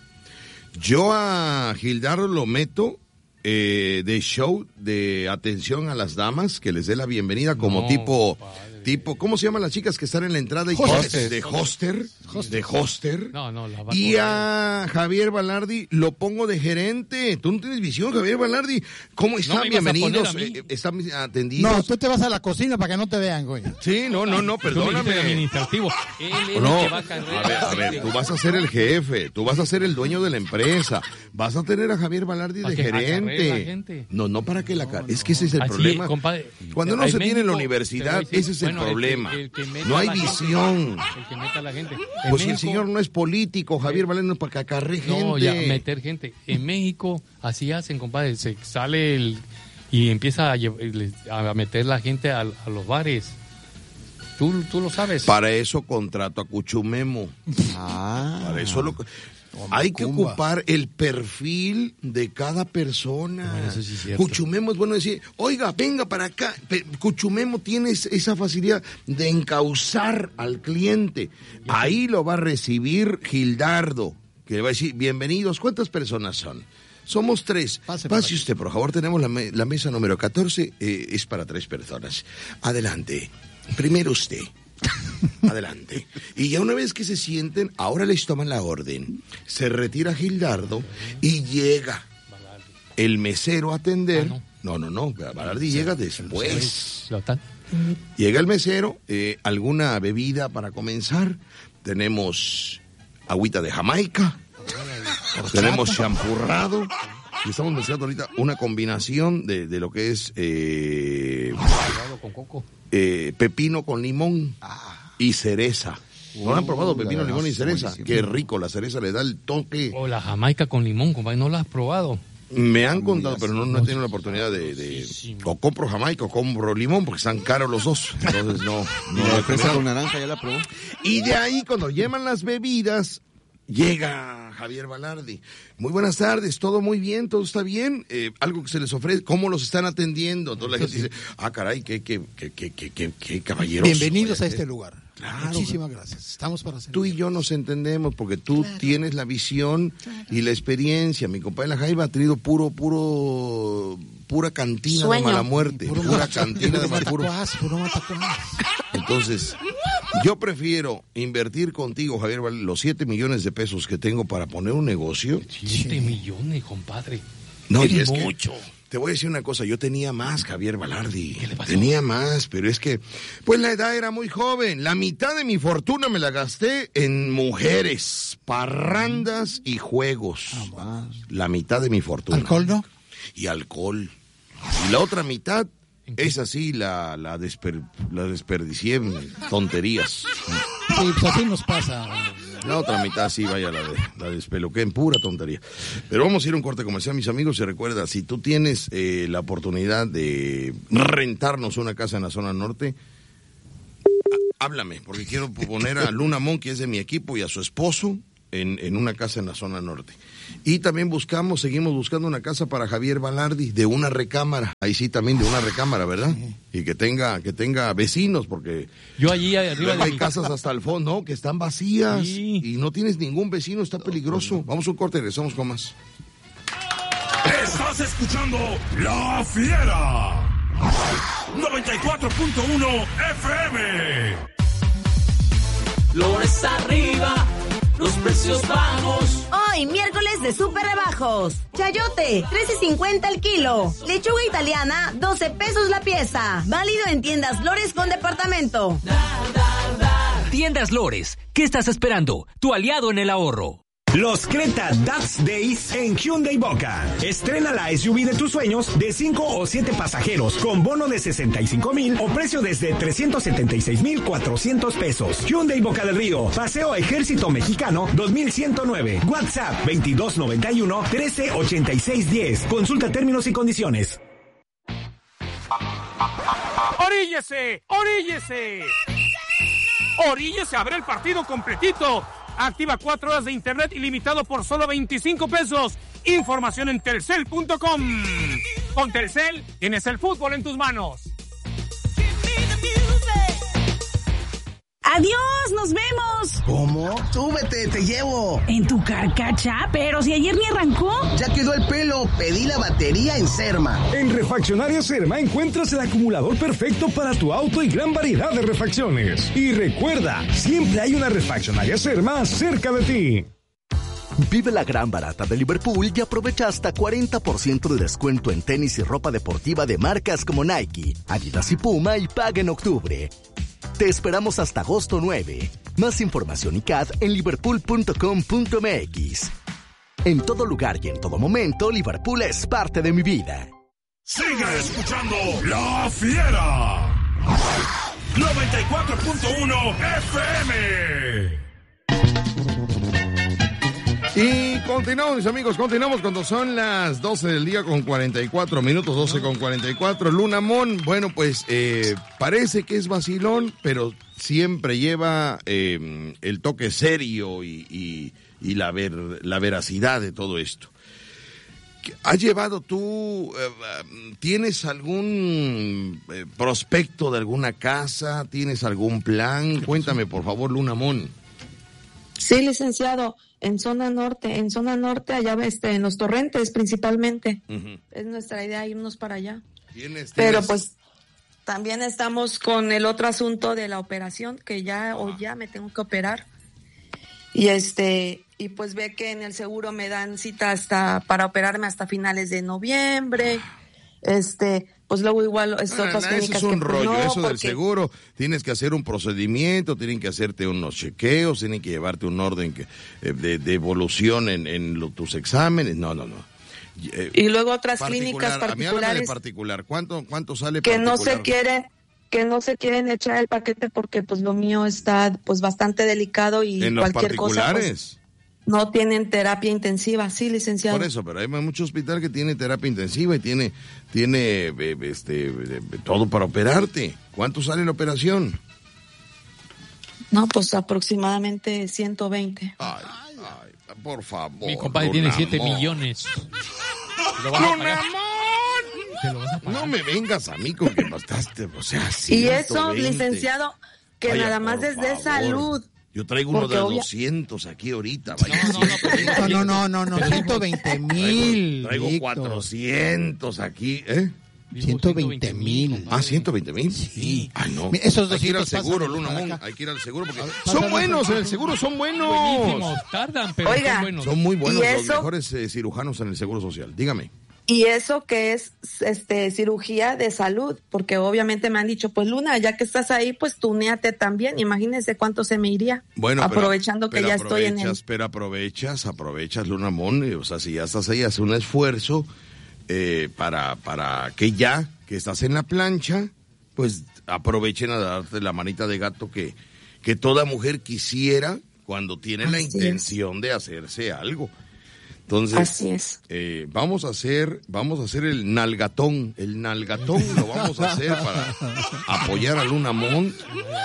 Yo a Gildardo lo meto eh, de show de atención a las damas, que les dé la bienvenida como No, tipo, tipo, ¿cómo se llaman las chicas que están en la entrada? Y Hostess. de hoster, de hoster. No, no, la va Y a a Javier Balardi lo pongo de gerente. Tú no tienes visión, Javier Balardi. ¿Cómo están? me ibas a Bienvenidos. poner a mí. Eh, están atendidos. No, tú te vas a la cocina para que no te vean, güey. Sí, no, no, no, Tú me dijiste de perdóname. administrativo. Él es el No, que va a cargar a ver, a ver, tú vas a ser el jefe, tú vas a ser el dueño de la empresa, vas a tener a Javier Balardi de Para que acarree la gerente. gente. No, no para que la car- es que ese es el Así, problema. compadre. Cuando uno En se tiene en la México, universidad, te voy a decir, ese es el bueno, que- problema. el que meta No a hay la gente, visión. el que meta a la gente. En Pues si el México- señor no es político, Javier Balardi no es para que acarree gente. No, ya, meter gente. En México así hacen, compadre. Se sale el, y empieza a, lle- a meter la gente a, a los bares. Tú, tú lo sabes. Para eso contrato a Cuchumemo. Ah. Para eso lo... Hay que Macumba. ocupar el perfil de cada persona. Bueno, eso sí es cierto. Cuchumemo es bueno decir, oiga, venga para acá. Pe- Cuchumemo tiene es- esa facilidad de encauzar al cliente. Ahí lo va a recibir Gildardo, que le va a decir, bienvenidos. ¿Cuántas personas son? Somos tres. Pase Pase, por aquí. usted, por favor. Tenemos la, me- la mesa número catorce. eh, es para tres personas. Adelante. Primero usted. Adelante. Y ya una vez que se sienten, ahora les toman la orden. Se retira Gildardo y llega el mesero a atender. Ah, no, no, no. Balardi llega después. Lo tan- Llega el mesero, eh, alguna bebida para comenzar. Tenemos agüita de Jamaica. Tenemos champurrado. Y estamos mezclando ahorita una combinación de, de lo que es eh, con coco. eh, pepino con limón y cereza. ¿No han probado pepino, limón y cereza? Qué rico, la cereza le da el toque. O la jamaica con limón, compadre. ¿No la has probado? Me han contado, pero no, no he tenido la oportunidad de, de... O compro jamaica o compro limón, porque están caros los dos. Entonces no... Y no la lo de he fresa probado. con naranja ya la probó. Y de ahí, cuando llevan las bebidas, llega Javier Balardi. Muy buenas tardes, todo muy bien, todo está bien. Eh, algo que se les ofrece, ¿cómo los están atendiendo? Entonces la gente dice, ah, caray, qué, qué, qué, qué, qué, qué, qué caballeroso. Bienvenidos a Oye, este lugar. Claro. Muchísimas gracias. Estamos para hacer. Tú y yo nos entendemos porque tú tienes la visión y la experiencia. Mi compadre La Jaiba ha tenido puro, puro, pura cantina Sueño. de mala muerte. Puro Pura mata- cantina de puro mala puro. matacuás, puro matacuás. Entonces, yo prefiero invertir contigo, Javier, Val- los siete millones de pesos que tengo para poner un negocio. Siete millones, compadre. No, Es y es que mucho. te voy a decir una cosa, yo tenía más, Javier Balardi. Tenía más, pero es que, pues la edad era muy joven. La mitad de mi fortuna me la gasté en mujeres, parrandas y juegos. La mitad de mi fortuna. ¿Alcohol no? Y alcohol. Y la otra mitad, es así, la, la, desper- la desperdicié en tonterías. Sí, pues así nos pasa. La otra mitad sí, vaya, la, de, la despeluqueen, pura tontería. Pero vamos a ir a un corte comercial, mis amigos, y recuerda, si tú tienes eh, la oportunidad de rentarnos una casa en la zona norte, háblame, porque quiero poner a Luna Mon, que es de mi equipo, y a su esposo en, en una casa en la zona norte. Y también buscamos, seguimos buscando una casa para Javier Balardi, de una recámara. Ahí sí también de una recámara, ¿verdad? Y que tenga, que tenga vecinos, porque yo allí arriba de hay mi... casas hasta el fondo, ¿no? Que están vacías, sí. Y no tienes ningún vecino, está peligroso. Vamos a un corte, regresamos con más. Estás escuchando La Fiera noventa y cuatro punto uno F M. Flores arriba, los precios bajos. Hoy, miércoles de súper rebajos. Chayote, trece cincuenta el kilo. Lechuga italiana, doce pesos la pieza. Válido en tiendas Lores con departamento. Tiendas Lores, ¿qué estás esperando? Tu aliado en el ahorro. Los Creta Dux Days en Hyundai Boca. Estrena la S U V de tus sueños de cinco o siete pasajeros con bono de sesenta y cinco mil o precio desde trescientos setenta y seis mil cuatrocientos pesos. Hyundai Boca del Río, Paseo Ejército Mexicano dos mil ciento nueve. WhatsApp veintidós noventa y uno, trece ochenta y seis diez. Consulta términos y condiciones. ¡Oríllese! ¡Oríllese! ¡Oríllese a ver el partido completito! Activa cuatro horas de internet ilimitado por solo veinticinco pesos. Información en telcel punto com. Con Telcel tienes el fútbol en tus manos. ¡Adiós! ¡Nos vemos! ¿Cómo? ¡Súbete, te llevo! ¿En tu carcacha? Pero si ayer ni arrancó. Ya quedó el pelo, pedí la batería en Serma. En Refaccionaria Serma encuentras el acumulador perfecto para tu auto y gran variedad de refacciones. Y recuerda, siempre hay una Refaccionaria Serma cerca de ti. Vive la gran barata de Liverpool y aprovecha hasta cuarenta por ciento de descuento en tenis y ropa deportiva de marcas como Nike, Adidas y Puma y paga en octubre. Te esperamos hasta agosto nueve. Más información y C A D en liverpool punto com punto m x. En todo lugar y en todo momento, Liverpool es parte de mi vida. Sigue escuchando La Fiera noventa y cuatro punto uno F M. Y continuamos, mis amigos, continuamos cuando son las doce del día con cuarenta y cuatro minutos, doce con cuarenta y cuatro. Luna Mon, bueno, pues eh, parece que es vacilón, pero siempre lleva eh, el toque serio y, y, y la, ver, la veracidad de todo esto. ¿Has llevado tú, eh, tienes algún eh, prospecto de alguna casa? ¿Tienes algún plan? Cuéntame, por favor, Luna Mon. Sí, licenciado. En zona norte, en zona norte, allá este, en los Torrentes principalmente. Uh-huh. Es nuestra idea irnos para allá. ¿Tienes, tienes? Pero pues también estamos con el otro asunto de la operación, que ya o ya me tengo que operar. Y este y pues ve que en el seguro me dan cita hasta para operarme hasta finales de noviembre. Este, pues luego igual es ah, otras no, clínicas eso es un que, rollo, pues, no, eso porque... del seguro, tienes que hacer un procedimiento, tienen que hacerte unos chequeos, tienen que llevarte un orden que, de, de evolución en, en lo, tus exámenes, no, no, no. Eh, y luego otras clínicas particulares. A mí de particular, ¿cuánto, cuánto sale que particular? no se quieren, que no se quieren echar el paquete porque pues lo mío está pues bastante delicado y ¿en cualquier los cosa particulares? Pues, no tienen terapia intensiva, sí, licenciado. Por eso, pero hay mucho hospital que tiene terapia intensiva y tiene, tiene este, todo para operarte. ¿Cuánto sale la operación? No, pues aproximadamente ciento veinte. Ay, ay, por favor. Mi compadre tiene siete millones. No me vengas a mí con que bastaste, o sea, ciento veinte. Y eso, licenciado, que Vaya, nada más es de salud. Yo traigo uno de obvia... doscientos aquí ahorita. Vaya, no, no, no, no, no, no, ciento veinte mil. Traigo, traigo cuatrocientos aquí, ¿eh? ciento veinte mil. Ah, ciento veinte mil. Sí. Ay, no. Esos hay que ir al seguro, Luna Mon. Hay que ir al seguro porque son buenos, en el seguro son buenos. Buenísimos, tardan, pero Oiga, son buenos. Son muy buenos eso... los mejores eh, cirujanos en el Seguro Social. Dígame. Y eso que es este cirugía de salud, porque obviamente me han dicho, pues Luna, ya que estás ahí, pues túneate también. Imagínense cuánto se me iría. Bueno, aprovechando pero, que pero ya estoy en el... Pero aprovechas, aprovechas, Luna Mon, o sea, si ya estás ahí, haz un esfuerzo eh, para, para que ya que estás en la plancha, pues aprovechen a darte la manita de gato que, que toda mujer quisiera cuando tiene la Así intención de hacerse algo. Entonces, Así es. Eh, vamos a hacer, vamos a hacer el nalgatón, el nalgatón lo vamos a hacer para apoyar a Luna Mont.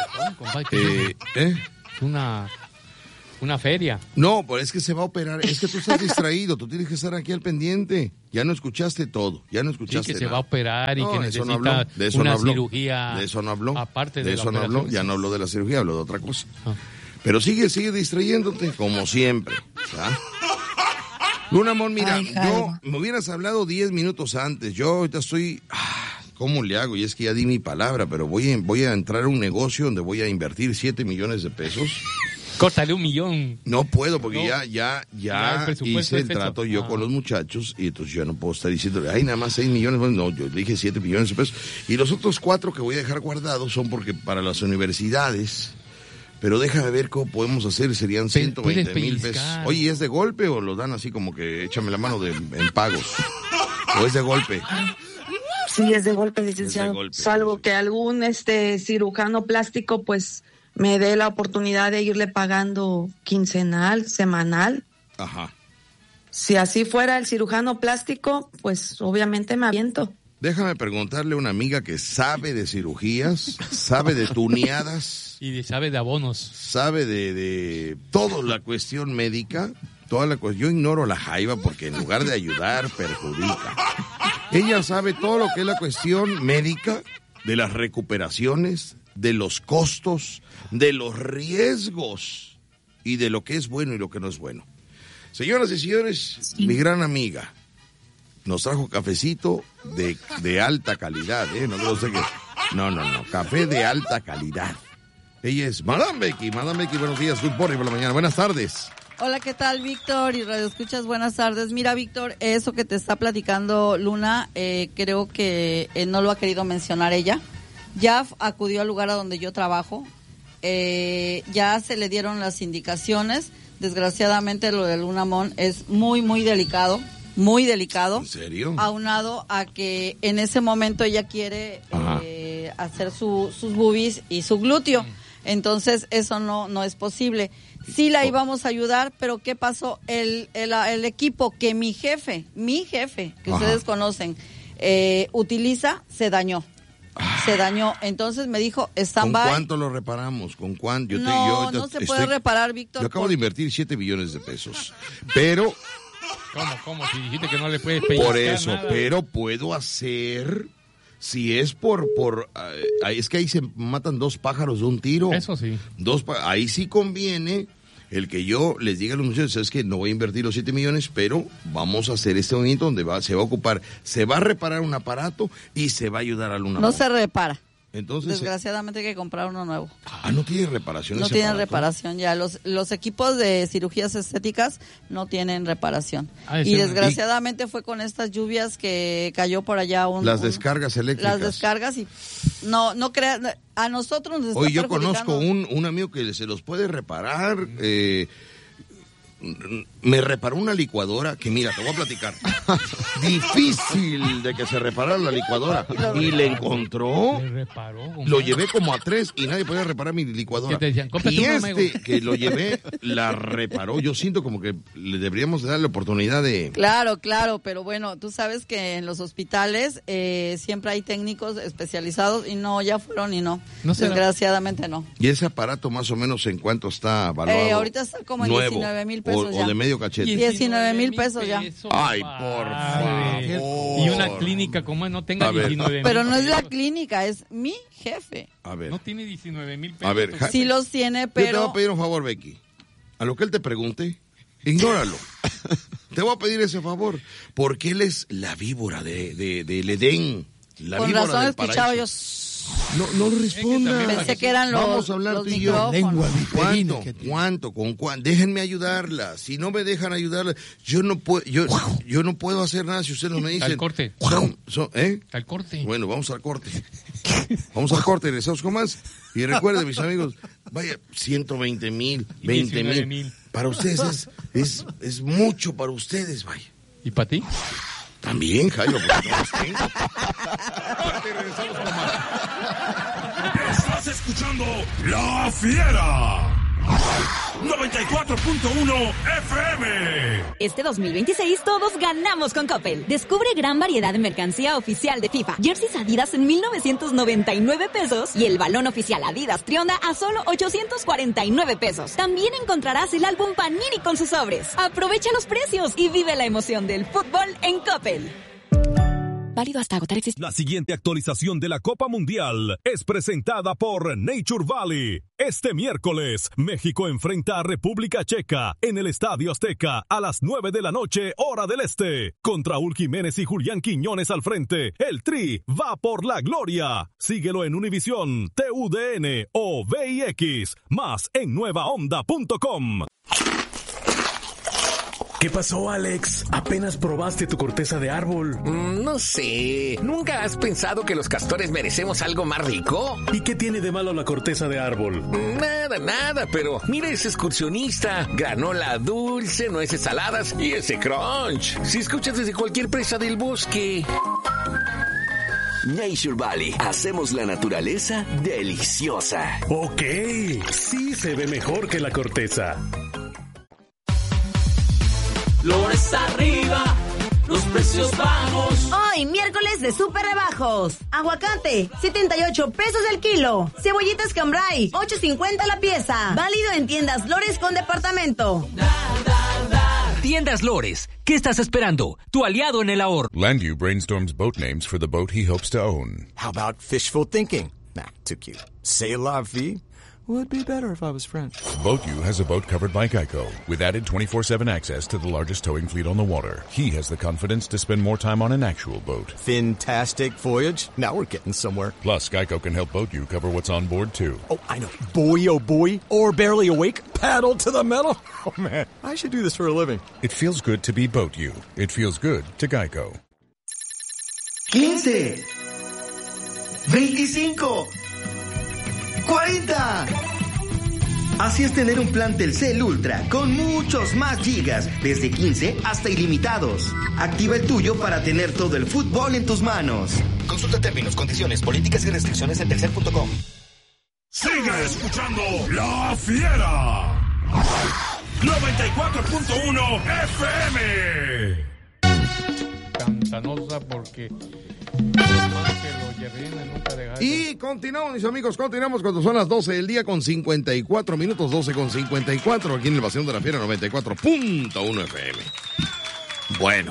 Eh, ¿eh? Una, una feria. No, pero es que se va a operar, es que tú estás distraído, tú tienes que estar aquí al pendiente. Ya no escuchaste todo, ya no escuchaste Sí, que se nada. va a operar y No, que de eso no necesita habló, de eso una no habló, cirugía. De eso no habló. Aparte de, de la eso no habló, operación. ya no habló de la cirugía, habló de otra cosa. Ah. Pero sigue, sigue distrayéndote, como siempre. ¿Ya? Luna Amor, mira, Ay, yo me hubieras hablado diez minutos antes. Yo ahorita estoy, ah, ¿cómo le hago? Y es que ya di mi palabra, pero voy a, voy a entrar a un negocio donde voy a invertir siete millones de pesos. Córtale un millón. No puedo porque No. ya, ya, Ya el ya presupuesto hice el es eso. trato yo Ah. con los muchachos y entonces yo no puedo estar diciéndole, ay, nada más seis millones. Bueno, no, yo le dije siete millones de pesos. Y los otros cuatro que voy a dejar guardados son porque para las universidades. Pero déjame ver cómo podemos hacer, serían ciento veinte mil pesos. pellizcar. Oye, ¿es de golpe o lo dan así como que échame la mano de, en pagos? ¿O es de golpe? Sí, es de golpe, licenciado. Es de golpe, Salvo que algún este cirujano plástico pues me dé la oportunidad de irle pagando quincenal, semanal. Ajá. Si así fuera el cirujano plástico, pues obviamente me aviento. Déjame preguntarle a una amiga que sabe de cirugías, sabe de tuneadas. Y de, sabe de abonos. Sabe de, de toda la cuestión médica. Toda la cuestión. Yo ignoro la jaiba porque en lugar de ayudar, perjudica. Ella sabe todo lo que es la cuestión médica, de las recuperaciones, de los costos, de los riesgos y de lo que es bueno y lo que no es bueno. Señoras y señores, sí. Mi gran amiga nos trajo cafecito de, de alta calidad, ¿eh? No, no sé qué. No, no, no, café de alta calidad. Ella es Madame Becky. Madame Becky, buenos días, good morning por la mañana. Buenas tardes. Hola, ¿qué tal, Víctor? Y Radio Escuchas, buenas tardes. Mira, Víctor, eso que te está platicando Luna, eh, creo que eh, no lo ha querido mencionar ella. Ya acudió al lugar a donde yo trabajo. Eh, ya se le dieron las indicaciones. Desgraciadamente, lo de Luna Mon es muy, muy delicado. Muy delicado. ¿En serio? Aunado a que en ese momento ella quiere eh, hacer su, sus boobies y su glúteo. Entonces, eso no, no es posible. Sí la íbamos a ayudar, pero ¿qué pasó? El, el, el equipo que mi jefe, mi jefe, que Ajá. ustedes conocen, eh, utiliza, se dañó. Se dañó. Entonces me dijo, stand by. ¿Con cuánto lo reparamos? ¿Con cuánto? Yo no, te, yo, no te, se puede estoy, reparar, Víctor. Yo acabo por... de invertir siete millones de pesos. Pero... ¿Cómo, cómo? Si dijiste que no le puedes pellizcar Por eso, nada. pero puedo hacer... Si es por... por uh, es que ahí se matan dos pájaros de un tiro. Eso sí. Dos, ahí sí conviene el que yo les diga a los muchachos, es que no voy a invertir los siete millones, pero vamos a hacer este movimiento donde va, se va a ocupar, se va a reparar un aparato y se va a aparato a Luna No Mon. se repara. Entonces, desgraciadamente hay que comprar uno nuevo. Ah, no tiene reparación. No ese tiene aparato? reparación ya. Los los equipos de cirugías estéticas no tienen reparación. Ah, y desgraciadamente y... fue con estas lluvias que cayó por allá un... Las un, descargas eléctricas. Las descargas y no no crea a nosotros nos está Hoy yo perjudicando. conozco un, un amigo que se los puede reparar. Eh, me reparó una licuadora que, mira, te voy a platicar. Difícil de que se reparara la licuadora. Y le encontró. Le reparó, lo llevé como a tres y nadie podía reparar mi licuadora. ¿Qué te decían? Y este que lo llevé, la reparó. Yo siento como que le deberíamos dar la oportunidad de... Claro, claro, pero bueno, tú sabes que en los hospitales eh, siempre hay técnicos especializados y no, ya fueron y no. ¿No será? Desgraciadamente no. ¿Y ese aparato más o menos en cuánto está valuado? Eh, ahorita está como en nuevo, diecinueve mil pesos o, ya. o de medio cachete. diecinueve mil pesos ya. Ay, por favor. Y una clínica como no tenga diecinueve mil. Pero no es la clínica, es mi jefe. A ver. No tiene diecinueve mil pesos. A ver, sí los tiene, pero... Yo te voy a pedir un favor, Becky. A lo que él te pregunte, ignóralo. Te voy a pedir ese favor, porque él es la víbora de, de, del Edén. La Con víbora razón del escuchaba yo... No, no responda. Pensé que eran los Vamos a hablar los tú y yo. Lengua ¿Cuánto? ¿Cuánto? ¿Con cuánto? Déjenme ayudarla. Si no me dejan ayudarla, yo no puedo, yo, yo no puedo hacer nada si ustedes no me dicen. Al corte. Son, son, ¿eh? Al corte. Bueno, vamos al corte. Vamos al corte, regresamos con más. Y recuerden, mis amigos, vaya, ciento veinte mil, veinte mil. Para ustedes es, es, es mucho para ustedes, vaya. ¿Y para ti? También, Jairo, porque no los tengo. Estás escuchando La Fiera. noventa y cuatro punto uno F M. Este dos mil veintiséis todos ganamos con Coppel. Descubre gran variedad de mercancía oficial de FIFA. Jerseys Adidas en mil novecientos noventa y nueve pesos y el balón oficial Adidas Trionda a solo ochocientos cuarenta y nueve pesos. También encontrarás el álbum Panini con sus sobres. Aprovecha los precios y vive la emoción del fútbol en Coppel. Válido hasta agotar existencia. La siguiente actualización de la Copa Mundial es presentada por Nature Valley. Este miércoles, México enfrenta a República Checa en el Estadio Azteca a las nueve de la noche, hora del este. Con Raúl Jiménez y Julián Quiñones al frente, el Tri va por la gloria. Síguelo en Univisión, T U D N o V I X, más en nueva onda punto com. ¿Qué pasó, Alex? ¿Apenas probaste tu corteza de árbol? Mm, no sé. ¿Nunca has pensado que los castores merecemos algo más rico? ¿Y qué tiene de malo la corteza de árbol? Nada, nada, pero mira ese excursionista. Granola dulce, nueces saladas y ese crunch. Si escuchas desde cualquier presa del bosque. Nature Valley. Hacemos la naturaleza deliciosa. Ok, sí se ve mejor que la corteza. Flores arriba, los precios bajos. Hoy, miércoles de súper rebajos. Aguacate, setenta y ocho pesos el kilo. Cebollitas Cambrai, ocho cincuenta la pieza. Válido en tiendas Lores con departamento. Da, da, da. Tiendas Lores. ¿Qué estás esperando? Tu aliado en el ahorro. Landview brainstorms boat names for the boat he hopes to own. How about fishful thinking? Nah, too cute. C'est la vie. Would be better if I was French. BoatU has a boat covered by Geico, with added twenty-four seven access to the largest towing fleet on the water. He has the confidence to spend more time on an actual boat. Fantastic voyage. Now we're getting somewhere. Plus, Geico can help BoatU cover what's on board, too. Oh, I know. Boy, oh boy. Or barely awake. Paddle to the metal. Oh, man. I should do this for a living. It feels good to be BoatU. It feels good to Geico. quince. veinticinco. cuarenta. Así es tener un plan Telcel Ultra con muchos más gigas, desde quince hasta ilimitados. Activa el tuyo para tener todo el fútbol en tus manos. Consulta términos, condiciones, políticas y restricciones en telcel punto com. Sigue escuchando La Fiera. noventa y cuatro punto uno F M. Cantanosa porque... Y continuamos, mis amigos, continuamos cuando son las doce del día con cincuenta y cuatro minutos, doce con cincuenta y cuatro, aquí en el Pasión de la Fiera noventa y cuatro punto uno F M. Bueno.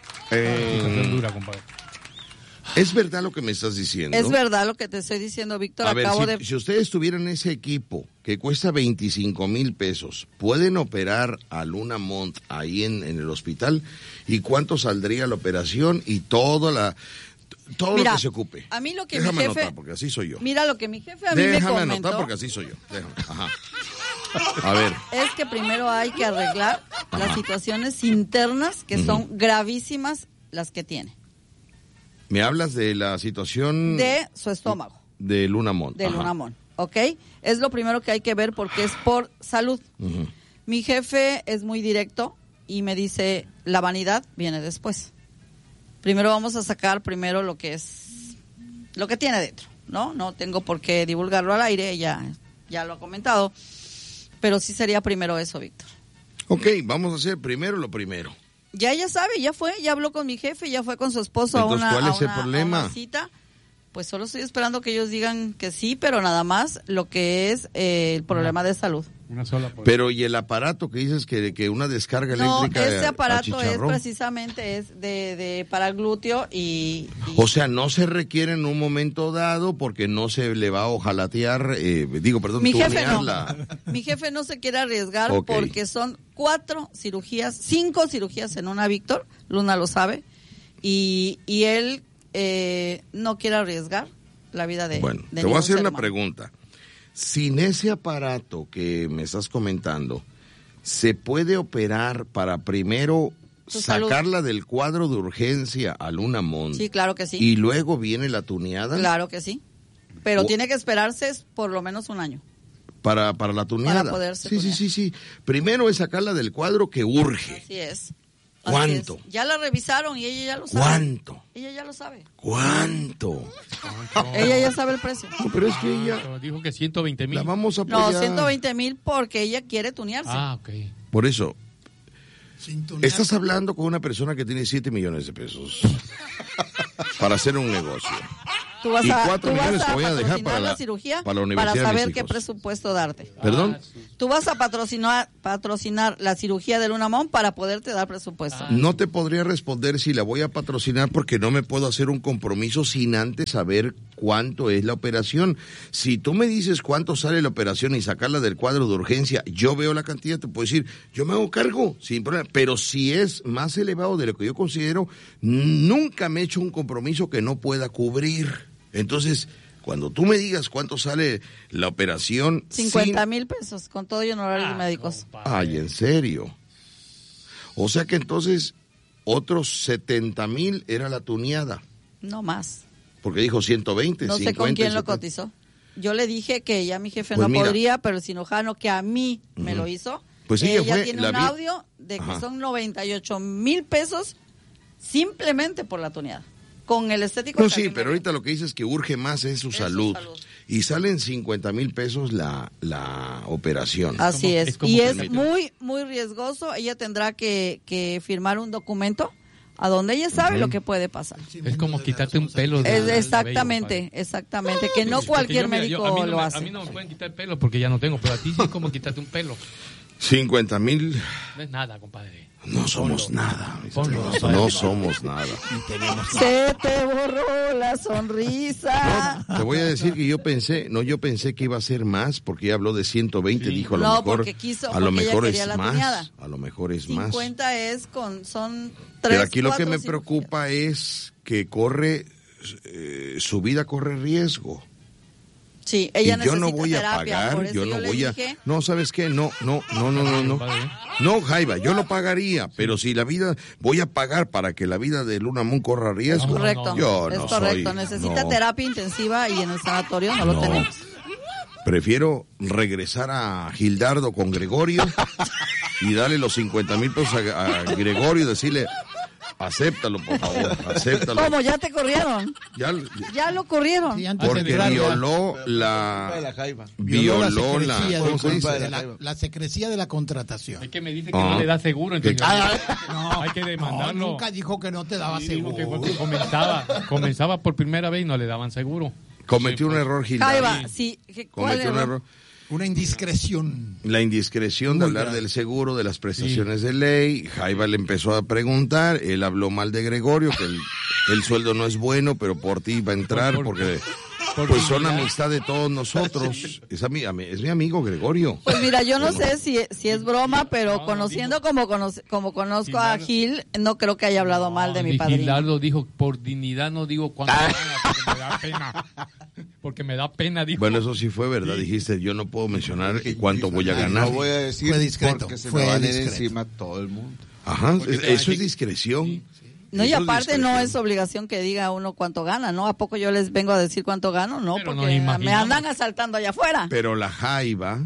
Eh, dura, compadre. ¿Es verdad lo que me estás diciendo? Es verdad lo que te estoy diciendo, Víctor. A ver, Acabo si, de... si ustedes tuvieran ese equipo que cuesta veinticinco mil pesos, ¿pueden operar a Luna Mont ahí en, en el hospital? ¿Y cuánto saldría la operación y toda la... Todo Mira, lo que se ocupe. A mí lo que Déjame mi jefe... anotar, porque así soy yo. Mira lo que mi jefe a mí Déjame me comentó. anotar, porque así soy yo. Déjame. Ajá. A ver. Es que primero hay que arreglar Ajá. las situaciones internas que uh-huh. son gravísimas las que tiene. Me hablas de la situación... De su estómago. De Luna Mont. De Ajá. Luna Mont, ¿ok? Es lo primero que hay que ver porque es por salud. Uh-huh. Mi jefe es muy directo y me dice, la vanidad viene después. Primero vamos a sacar primero lo que es, lo que tiene dentro, ¿no? No tengo por qué divulgarlo al aire, ya, ya lo ha comentado, pero sí sería primero eso, Víctor. Ok, vamos a hacer primero lo primero. Ya ella sabe, ya fue, ya habló con mi jefe, ya fue con su esposo Entonces, a una, ¿cuál es a el una, problema? a una cita. Pues solo estoy esperando que ellos digan que sí, pero nada más lo que es eh, el problema de salud. Una sola pues. Pero y el aparato que dices que, que una descarga no, eléctrica. No, este aparato es achicharrón. precisamente es de, de para el glúteo y, y... O sea, no se requiere en un momento dado porque no se le va a ojalatear, eh, digo, perdón, mi jefe no. La... Mi jefe no se quiere arriesgar okay. porque son cuatro cirugías, cinco cirugías en una, Víctor, Luna lo sabe, y, y él eh, no quiere arriesgar la vida de Bueno, de te voy a hacer una humano. pregunta. Sin ese aparato que me estás comentando, ¿se puede operar para primero Tu sacarla salud. del cuadro de urgencia a Luna Mont? Sí, claro que sí. Y luego viene la tuneada. Claro que sí. Pero o... tiene que esperarse por lo menos un año. Para, para la tuneada. Para poderse sí, tunear. sí, sí, sí. Primero es sacarla del cuadro que urge. Así es. ¿Cuánto? Ya la revisaron y ella ya lo sabe. ¿Cuánto? Ella ya lo sabe. ¿Cuánto? Ella ya sabe el precio. No, pero es que ella... Dijo que ciento veinte mil. La vamos a apoyar. No, ciento veinte mil porque ella quiere tunearse. Ah, ok. Por eso, estás hablando con una persona que tiene siete millones de pesos para hacer un negocio. Tú vas y a, cuatro tú millones vas a te voy a dejar para la, cirugía para la universidad para saber de mis qué hijos. presupuesto darte. ¿Perdón? Tú vas a patrocinar patrocinar la cirugía de Lunamón para poderte dar presupuesto. No te podría responder si la voy a patrocinar porque no me puedo hacer un compromiso sin antes saber cuánto es la operación. Si tú me dices cuánto sale la operación y sacarla del cuadro de urgencia, yo veo la cantidad, te puedo decir, yo me hago cargo, sin problema. Pero si es más elevado de lo que yo considero, nunca me he hecho un compromiso que no pueda cubrir. Entonces, cuando tú me digas cuánto sale la operación... cincuenta mil pesos, con todo y honorarios ah, médicos. No, ay, ¿en serio? O sea que entonces, otros setenta mil era la tuneada. No más. Porque dijo ciento veinte, no cincuenta. sé con quién lo setenta. cotizó. Yo le dije que ya mi jefe Pues no mira. podría, pero el cirujano que a mí uh-huh. me lo hizo, pues ella, ella fue, tiene la un vi... audio de que Ajá. son noventa y ocho mil pesos simplemente por la tuneada. Con el estético. No, sí, pero ahorita lo que dice es que urge más es su, es salud. su salud. Y salen cincuenta mil pesos la, la operación. Así es. es como y es permite. muy, muy riesgoso. Ella tendrá que, que firmar un documento a donde ella sabe uh-huh. lo que puede pasar. Es como quitarte un pelo. De, es exactamente, de exactamente. Que no cualquier yo, mira, médico yo, a mí no lo me, hace. A mí no me pueden quitar el pelo porque ya no tengo, pero a ti sí es como quitarte un pelo. cincuenta mil. No es nada, compadre. No somos Ponlo. nada. Ponlo. No, no somos nada. Se te borró la sonrisa. No, te voy a decir que yo pensé, no, yo pensé que iba a ser más porque ella habló de ciento veinte, sí. dijo a lo no, mejor, porque quiso, a lo porque mejor ella es la más, tuneada. a lo mejor es cincuenta más. cincuenta es con, son tres, Pero aquí lo cuatro, que me cinco, preocupa es que corre, eh, su vida corre riesgo. Sí, ella y yo no voy a pagar, yo no voy a... Dije... No, ¿sabes qué? No, no, no, no, no, no. No, Jaiba, yo lo pagaría, pero si la vida... Voy a pagar para que la vida de Lunamón corra riesgo. Es correcto, yo es no correcto. Soy, Necesita no. terapia intensiva y en el sanatorio no, no lo tenemos. Prefiero regresar a Gildardo con Gregorio y darle los cincuenta mil pesos a, a Gregorio y decirle... Acéptalo, por favor, acéptalo. ¿Cómo? ¿Ya te corrieron? Ya, ya lo corrieron. Sí, porque violó la... Violó la... ¿Cómo se dice? La, la secrecía de la contratación. Es que me dice que ah, no le da seguro, entonces ah, no, hay que demandarlo. No, nunca dijo que no te daba sí, seguro. Que comenzaba, comenzaba por primera vez y no le daban seguro. Cometió sí, un error, Gildardo. Sí, Cometió un error. Una indiscreción. La indiscreción de Muy hablar grave. del seguro, de las prestaciones sí. de ley. Jaiba le empezó a preguntar, él habló mal de Gregorio, que el, el sueldo no es bueno, pero por ti va a entrar, por, por, porque por pues son amistad de todos nosotros. Es, ami, es mi amigo Gregorio. Pues mira, yo no sé si, si es broma, pero no, conociendo dijo, como, conoce, como conozco Gildardo, a Gil, no creo que haya hablado no, mal de mi padrino. Gildardo dijo, por dignidad no digo cuánto gana, porque me da pena. Porque me da pena, dijo. Bueno, eso sí fue verdad. Sí. Dijiste, yo no puedo mencionar cuánto voy a ganar. No voy a decir fue discreto, porque se fue me va a venir discreto. encima todo el mundo. Ajá, eso es discreción. Sí, sí. No, y aparte no es obligación que diga uno cuánto gana, ¿no? ¿A poco yo les vengo a decir cuánto gano? No, Pero porque no me andan asaltando allá afuera. Pero la Jaiba,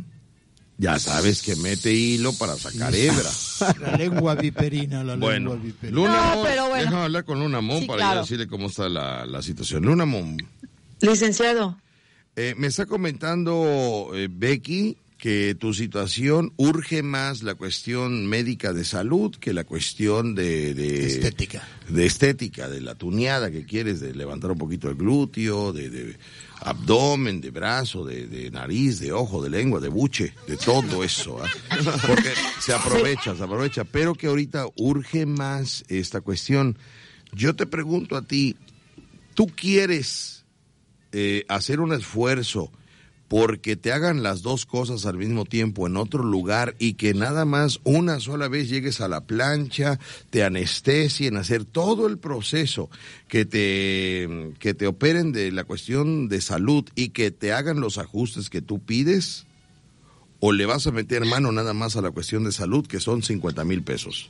ya sabes que mete hilo para sacar hebra. La lengua viperina, la bueno, lengua viperina. Lunamón, no, pero bueno. déjame hablar con Lunamón sí, para claro. decirle cómo está la, la situación. Lunamón. Licenciado. Eh, me está comentando eh, Becky que tu situación urge más la cuestión médica de salud que la cuestión de, de estética, de estética, de la tuneada que quieres, de levantar un poquito el glúteo, de, de abdomen, de brazo, de, de nariz, de ojo, de lengua, de buche, de todo eso, ¿eh? Porque se aprovecha, se aprovecha, pero que ahorita urge más esta cuestión. Yo te pregunto a ti, ¿tú quieres eh, hacer un esfuerzo porque te hagan las dos cosas al mismo tiempo en otro lugar y que nada más una sola vez llegues a la plancha, te anestesien, hacer todo el proceso, que te, que te operen de la cuestión de salud y que te hagan los ajustes que tú pides? ¿O le vas a meter mano nada más a la cuestión de salud, que son cincuenta mil pesos?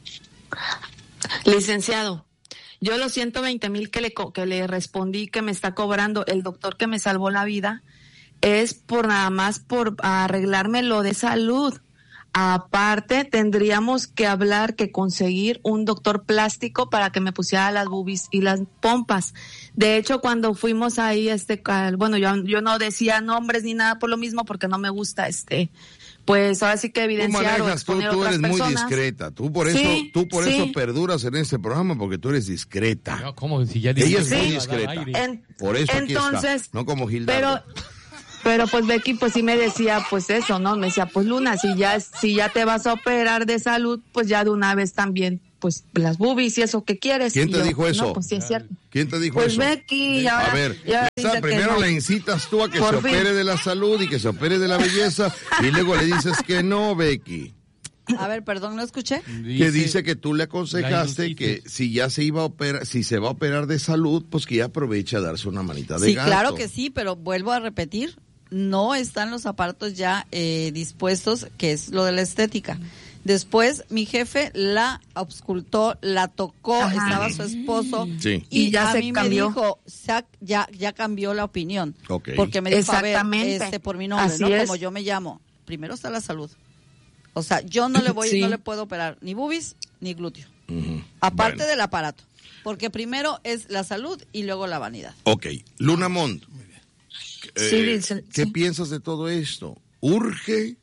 Licenciado, yo los ciento veinte mil que le, que le respondí que me está cobrando el doctor que me salvó la vida, es por nada más por arreglarme lo de salud. Aparte, tendríamos que hablar, que conseguir un doctor plástico para que me pusiera las boobies y las pompas. De hecho, cuando fuimos ahí, este, bueno, yo, yo no decía nombres ni nada por lo mismo, porque no me gusta, este, pues ahora sí que evidenciar tú o manejas, exponer tú, tú otras eres personas. muy discreta, tú por eso, Sí, tú por sí. eso perduras en este programa, porque tú eres discreta. No, ¿cómo? Si ya Ella es sí. muy discreta, En- por eso aquí entonces, está, no como Gildardo. Pero, pero pues Becky pues sí me decía pues eso, ¿no? Me decía, pues Luna, si ya, si ya te vas a operar de salud, pues ya de una vez también, pues las boobies y eso que quieres. ¿Quién Y te yo, dijo eso? No, pues sí es cierto. ¿Quién te dijo Pues eso? Becky, y ahora, A ver, y ahora o sea, dice que primero no. le incitas tú a que Por se fin. opere de la salud y que se opere de la belleza, y luego le dices que no, Becky. A ver, perdón, ¿no escuché? Que dice que tú le aconsejaste que si ya se iba a operar, si se va a operar de salud, pues que ya aproveche a darse una manita de Sí, gato. claro que sí, pero vuelvo a repetir, no están los aparatos ya eh, dispuestos, que es lo de la estética. Después mi jefe la auscultó, la tocó, Ajá. estaba su esposo Sí. y, Y ya a se mí cambió. me dijo, "Sa- ya ya cambió la opinión." Ok. Porque me dijo, a ver, Exactamente. este, por mi nombre, Así ¿no? es. Como yo me llamo. Primero está la salud. O sea, yo no le voy, Sí. no le puedo operar ni boobies ni glúteo. Ujú. Aparte Bueno. del aparato. Porque primero es la salud y luego la vanidad. Ok, Luna Mont, eh, Sí, dice- ¿qué sí. piensas de todo esto? ¿Urge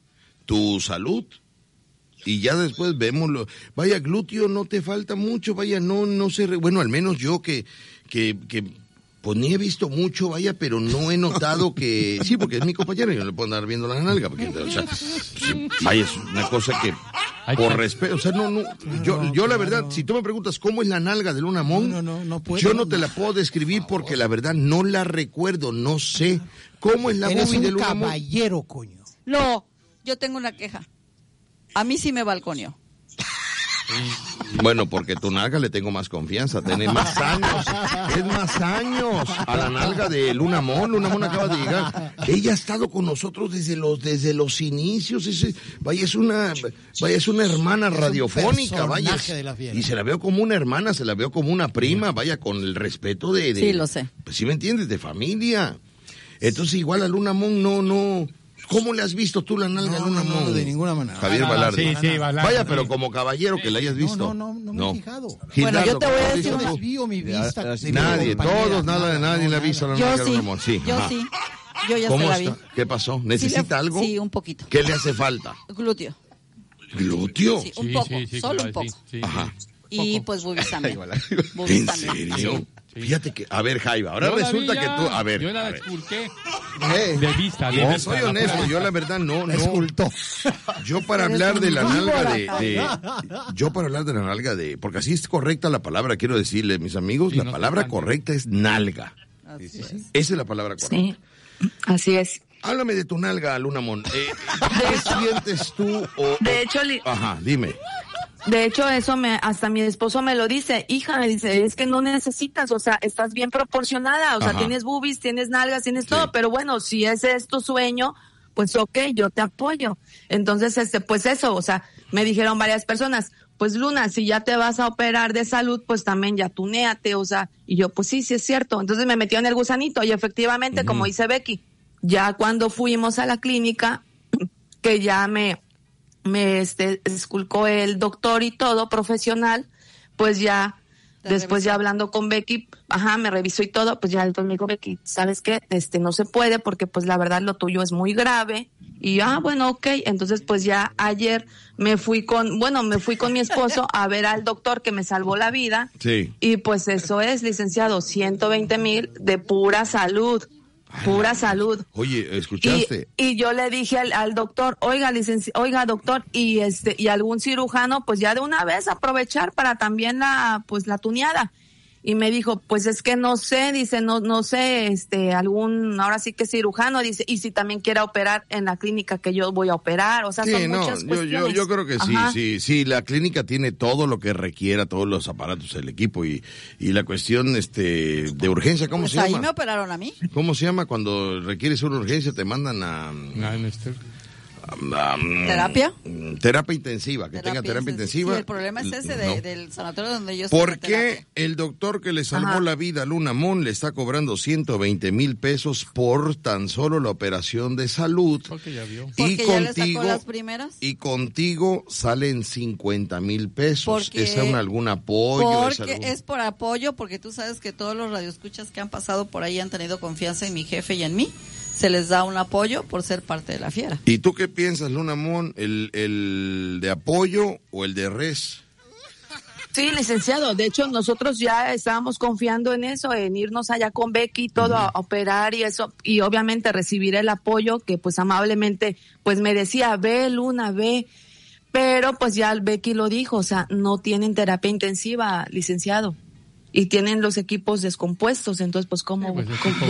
tu salud? Y ya después vémoslo. Vaya, glúteo, no te falta mucho, vaya, no, no sé, re- bueno, al menos yo que, que, que, pues ni he visto mucho, vaya, pero no he notado que, sí, porque es mi compañero, yo no le puedo andar viendo la nalga, porque, o sea, sí, vaya, es una cosa que, por respeto, o sea, no, no, yo, yo la verdad, si tú me preguntas cómo es la nalga de Luna Mont, No, no, no puedo. yo no te la puedo describir porque la verdad no la recuerdo, no sé cómo es la Eres boobie de un Luna Mont. caballero, coño. No, yo tengo una queja. A mí sí me balconeó. Bueno, porque tu nalga le tengo más confianza, tiene más años, es más años a la nalga de Luna Mont. Luna Mont acaba de llegar. Ella ha estado con nosotros desde los desde los inicios. Ese, vaya, es una vaya es una hermana radiofónica, vaya. personaje de la fiera. Y se la veo como una hermana, se la veo como una prima, vaya, con el respeto de, de Sí, lo sé. Pues sí me entiendes, de familia. Entonces igual a Luna Mont no no. ¿Cómo le has visto tú la nalga a No, Luna no, no, Mont? de ninguna manera. Javier Ah, Balardi. sí, sí, Balardi. Vaya, pero como caballero que la hayas visto. No, no, no, no me he fijado. Gildardo, yo te voy a ¿cómo has decir visto Yo tú? desvío mi vista. de mi Nadie, compañera. todos, nada de nadie le ha visto la Yo nalga de sí, Luna Mont. Sí, yo ajá. sí. Yo ya se ¿Cómo la vi. está? ¿Qué pasó? Sí, le- ¿Necesita algo? Sí, un poquito. ¿Qué le hace falta? Glúteo. ¿Glúteo? Sí, un Sí, poco, sí, sí, solo claro, un poco. sí, sí, Ajá. Y pues boobies también. Boobies ¿En también. serio? Sí. Fíjate que, a ver, Jaiba, ahora Yo la resulta vi que ya. tú, a ver, Yo a la ver. esculqué Eh, de vista, de no, vista. soy la honesto, pura- yo la verdad no, no. Escultó. Yo para Eres hablar un de la víbora, nalga de, de- yo para hablar de la nalga de, porque así es correcta la palabra, quiero decirle, mis amigos, Sí, la no se palabra cambia. correcta es nalga. Así es. Esa es la palabra correcta. Sí, así es. Háblame de tu nalga, Luna Mont. Eh, ¿Qué sientes tú? O, De hecho, li- Ajá, dime. De hecho, eso me, hasta mi esposo me lo dice, hija, me dice, es que no necesitas, o sea, estás bien proporcionada, o sea, Ajá. tienes boobies, tienes nalgas, tienes Sí. todo, pero bueno, si ese es tu sueño, pues ok, yo te apoyo. Entonces, este, pues eso, o sea, me dijeron varias personas, pues Luna, si ya te vas a operar de salud, pues también ya tunéate, o sea, y yo, pues sí, sí es cierto. Entonces me metió en el gusanito y efectivamente, Ujú. como dice Becky, ya cuando fuimos a la clínica, que ya me, me este, esculcó el doctor y todo, profesional, pues ya, Te después revisó. ya hablando con Becky, ajá, me revisó y todo, pues ya el doctor me dijo, Becky, ¿sabes qué? Este, no se puede porque pues la verdad lo tuyo es muy grave. Y ah, bueno, ok, entonces pues ya ayer me fui con, bueno, me fui con mi esposo a ver al doctor que me salvó la vida. Sí. Y pues eso es, licenciado, ciento veinte mil de pura salud, pura salud. Oye, Y, ¿escuchaste? y yo le dije al, al doctor, oiga, licenci oiga, doctor, y este, y algún cirujano, pues ya de una vez aprovechar para también la, pues la tuneada. Y me dijo, pues es que no sé, dice, no, no sé, este, algún, ahora sí que cirujano, dice, y si también quiera operar en la clínica que yo voy a operar, o sea, Sí, son no, muchas yo, cuestiones. yo, yo creo que sí, Ajá. sí, sí, la clínica tiene todo lo que requiera, todos los aparatos, el equipo y, y la cuestión este de urgencia, ¿cómo Pues se ahí llama? me operaron a mí. ¿Cómo se llama cuando requieres una urgencia? Te mandan a... Ah, en este- Um, ¿Terapia? Terapia intensiva, que Terapia tenga terapia intensiva. Sí, el problema es ese de, no. del sanatorio donde yo estoy. ¿Por qué el doctor que le salvó Ajá. la vida a Luna Mon le está cobrando ciento veinte mil pesos por tan solo la operación de salud? Porque ya vio. Y Porque ya le contigo, sacó las primeras. y contigo salen cincuenta mil pesos. Porque- ¿Es un, algún apoyo? ¿Es Porque algún- es por apoyo, porque tú sabes que todos los radioescuchas que han pasado por ahí han tenido confianza en mi jefe y en mí. Se les da un apoyo por ser parte de la fiera. ¿Y tú qué piensas, Luna Mon? ¿El, el de apoyo o el de res? Sí, licenciado. De hecho, nosotros ya estábamos confiando en eso, en irnos allá con Becky, todo uh-huh. a operar y eso, y obviamente recibir el apoyo que pues amablemente pues me decía, ve Luna, ve. Pero pues ya Becky lo dijo, o sea, no tienen terapia intensiva, licenciado. Y tienen los equipos descompuestos, entonces pues cómo... Sí, pues, cómo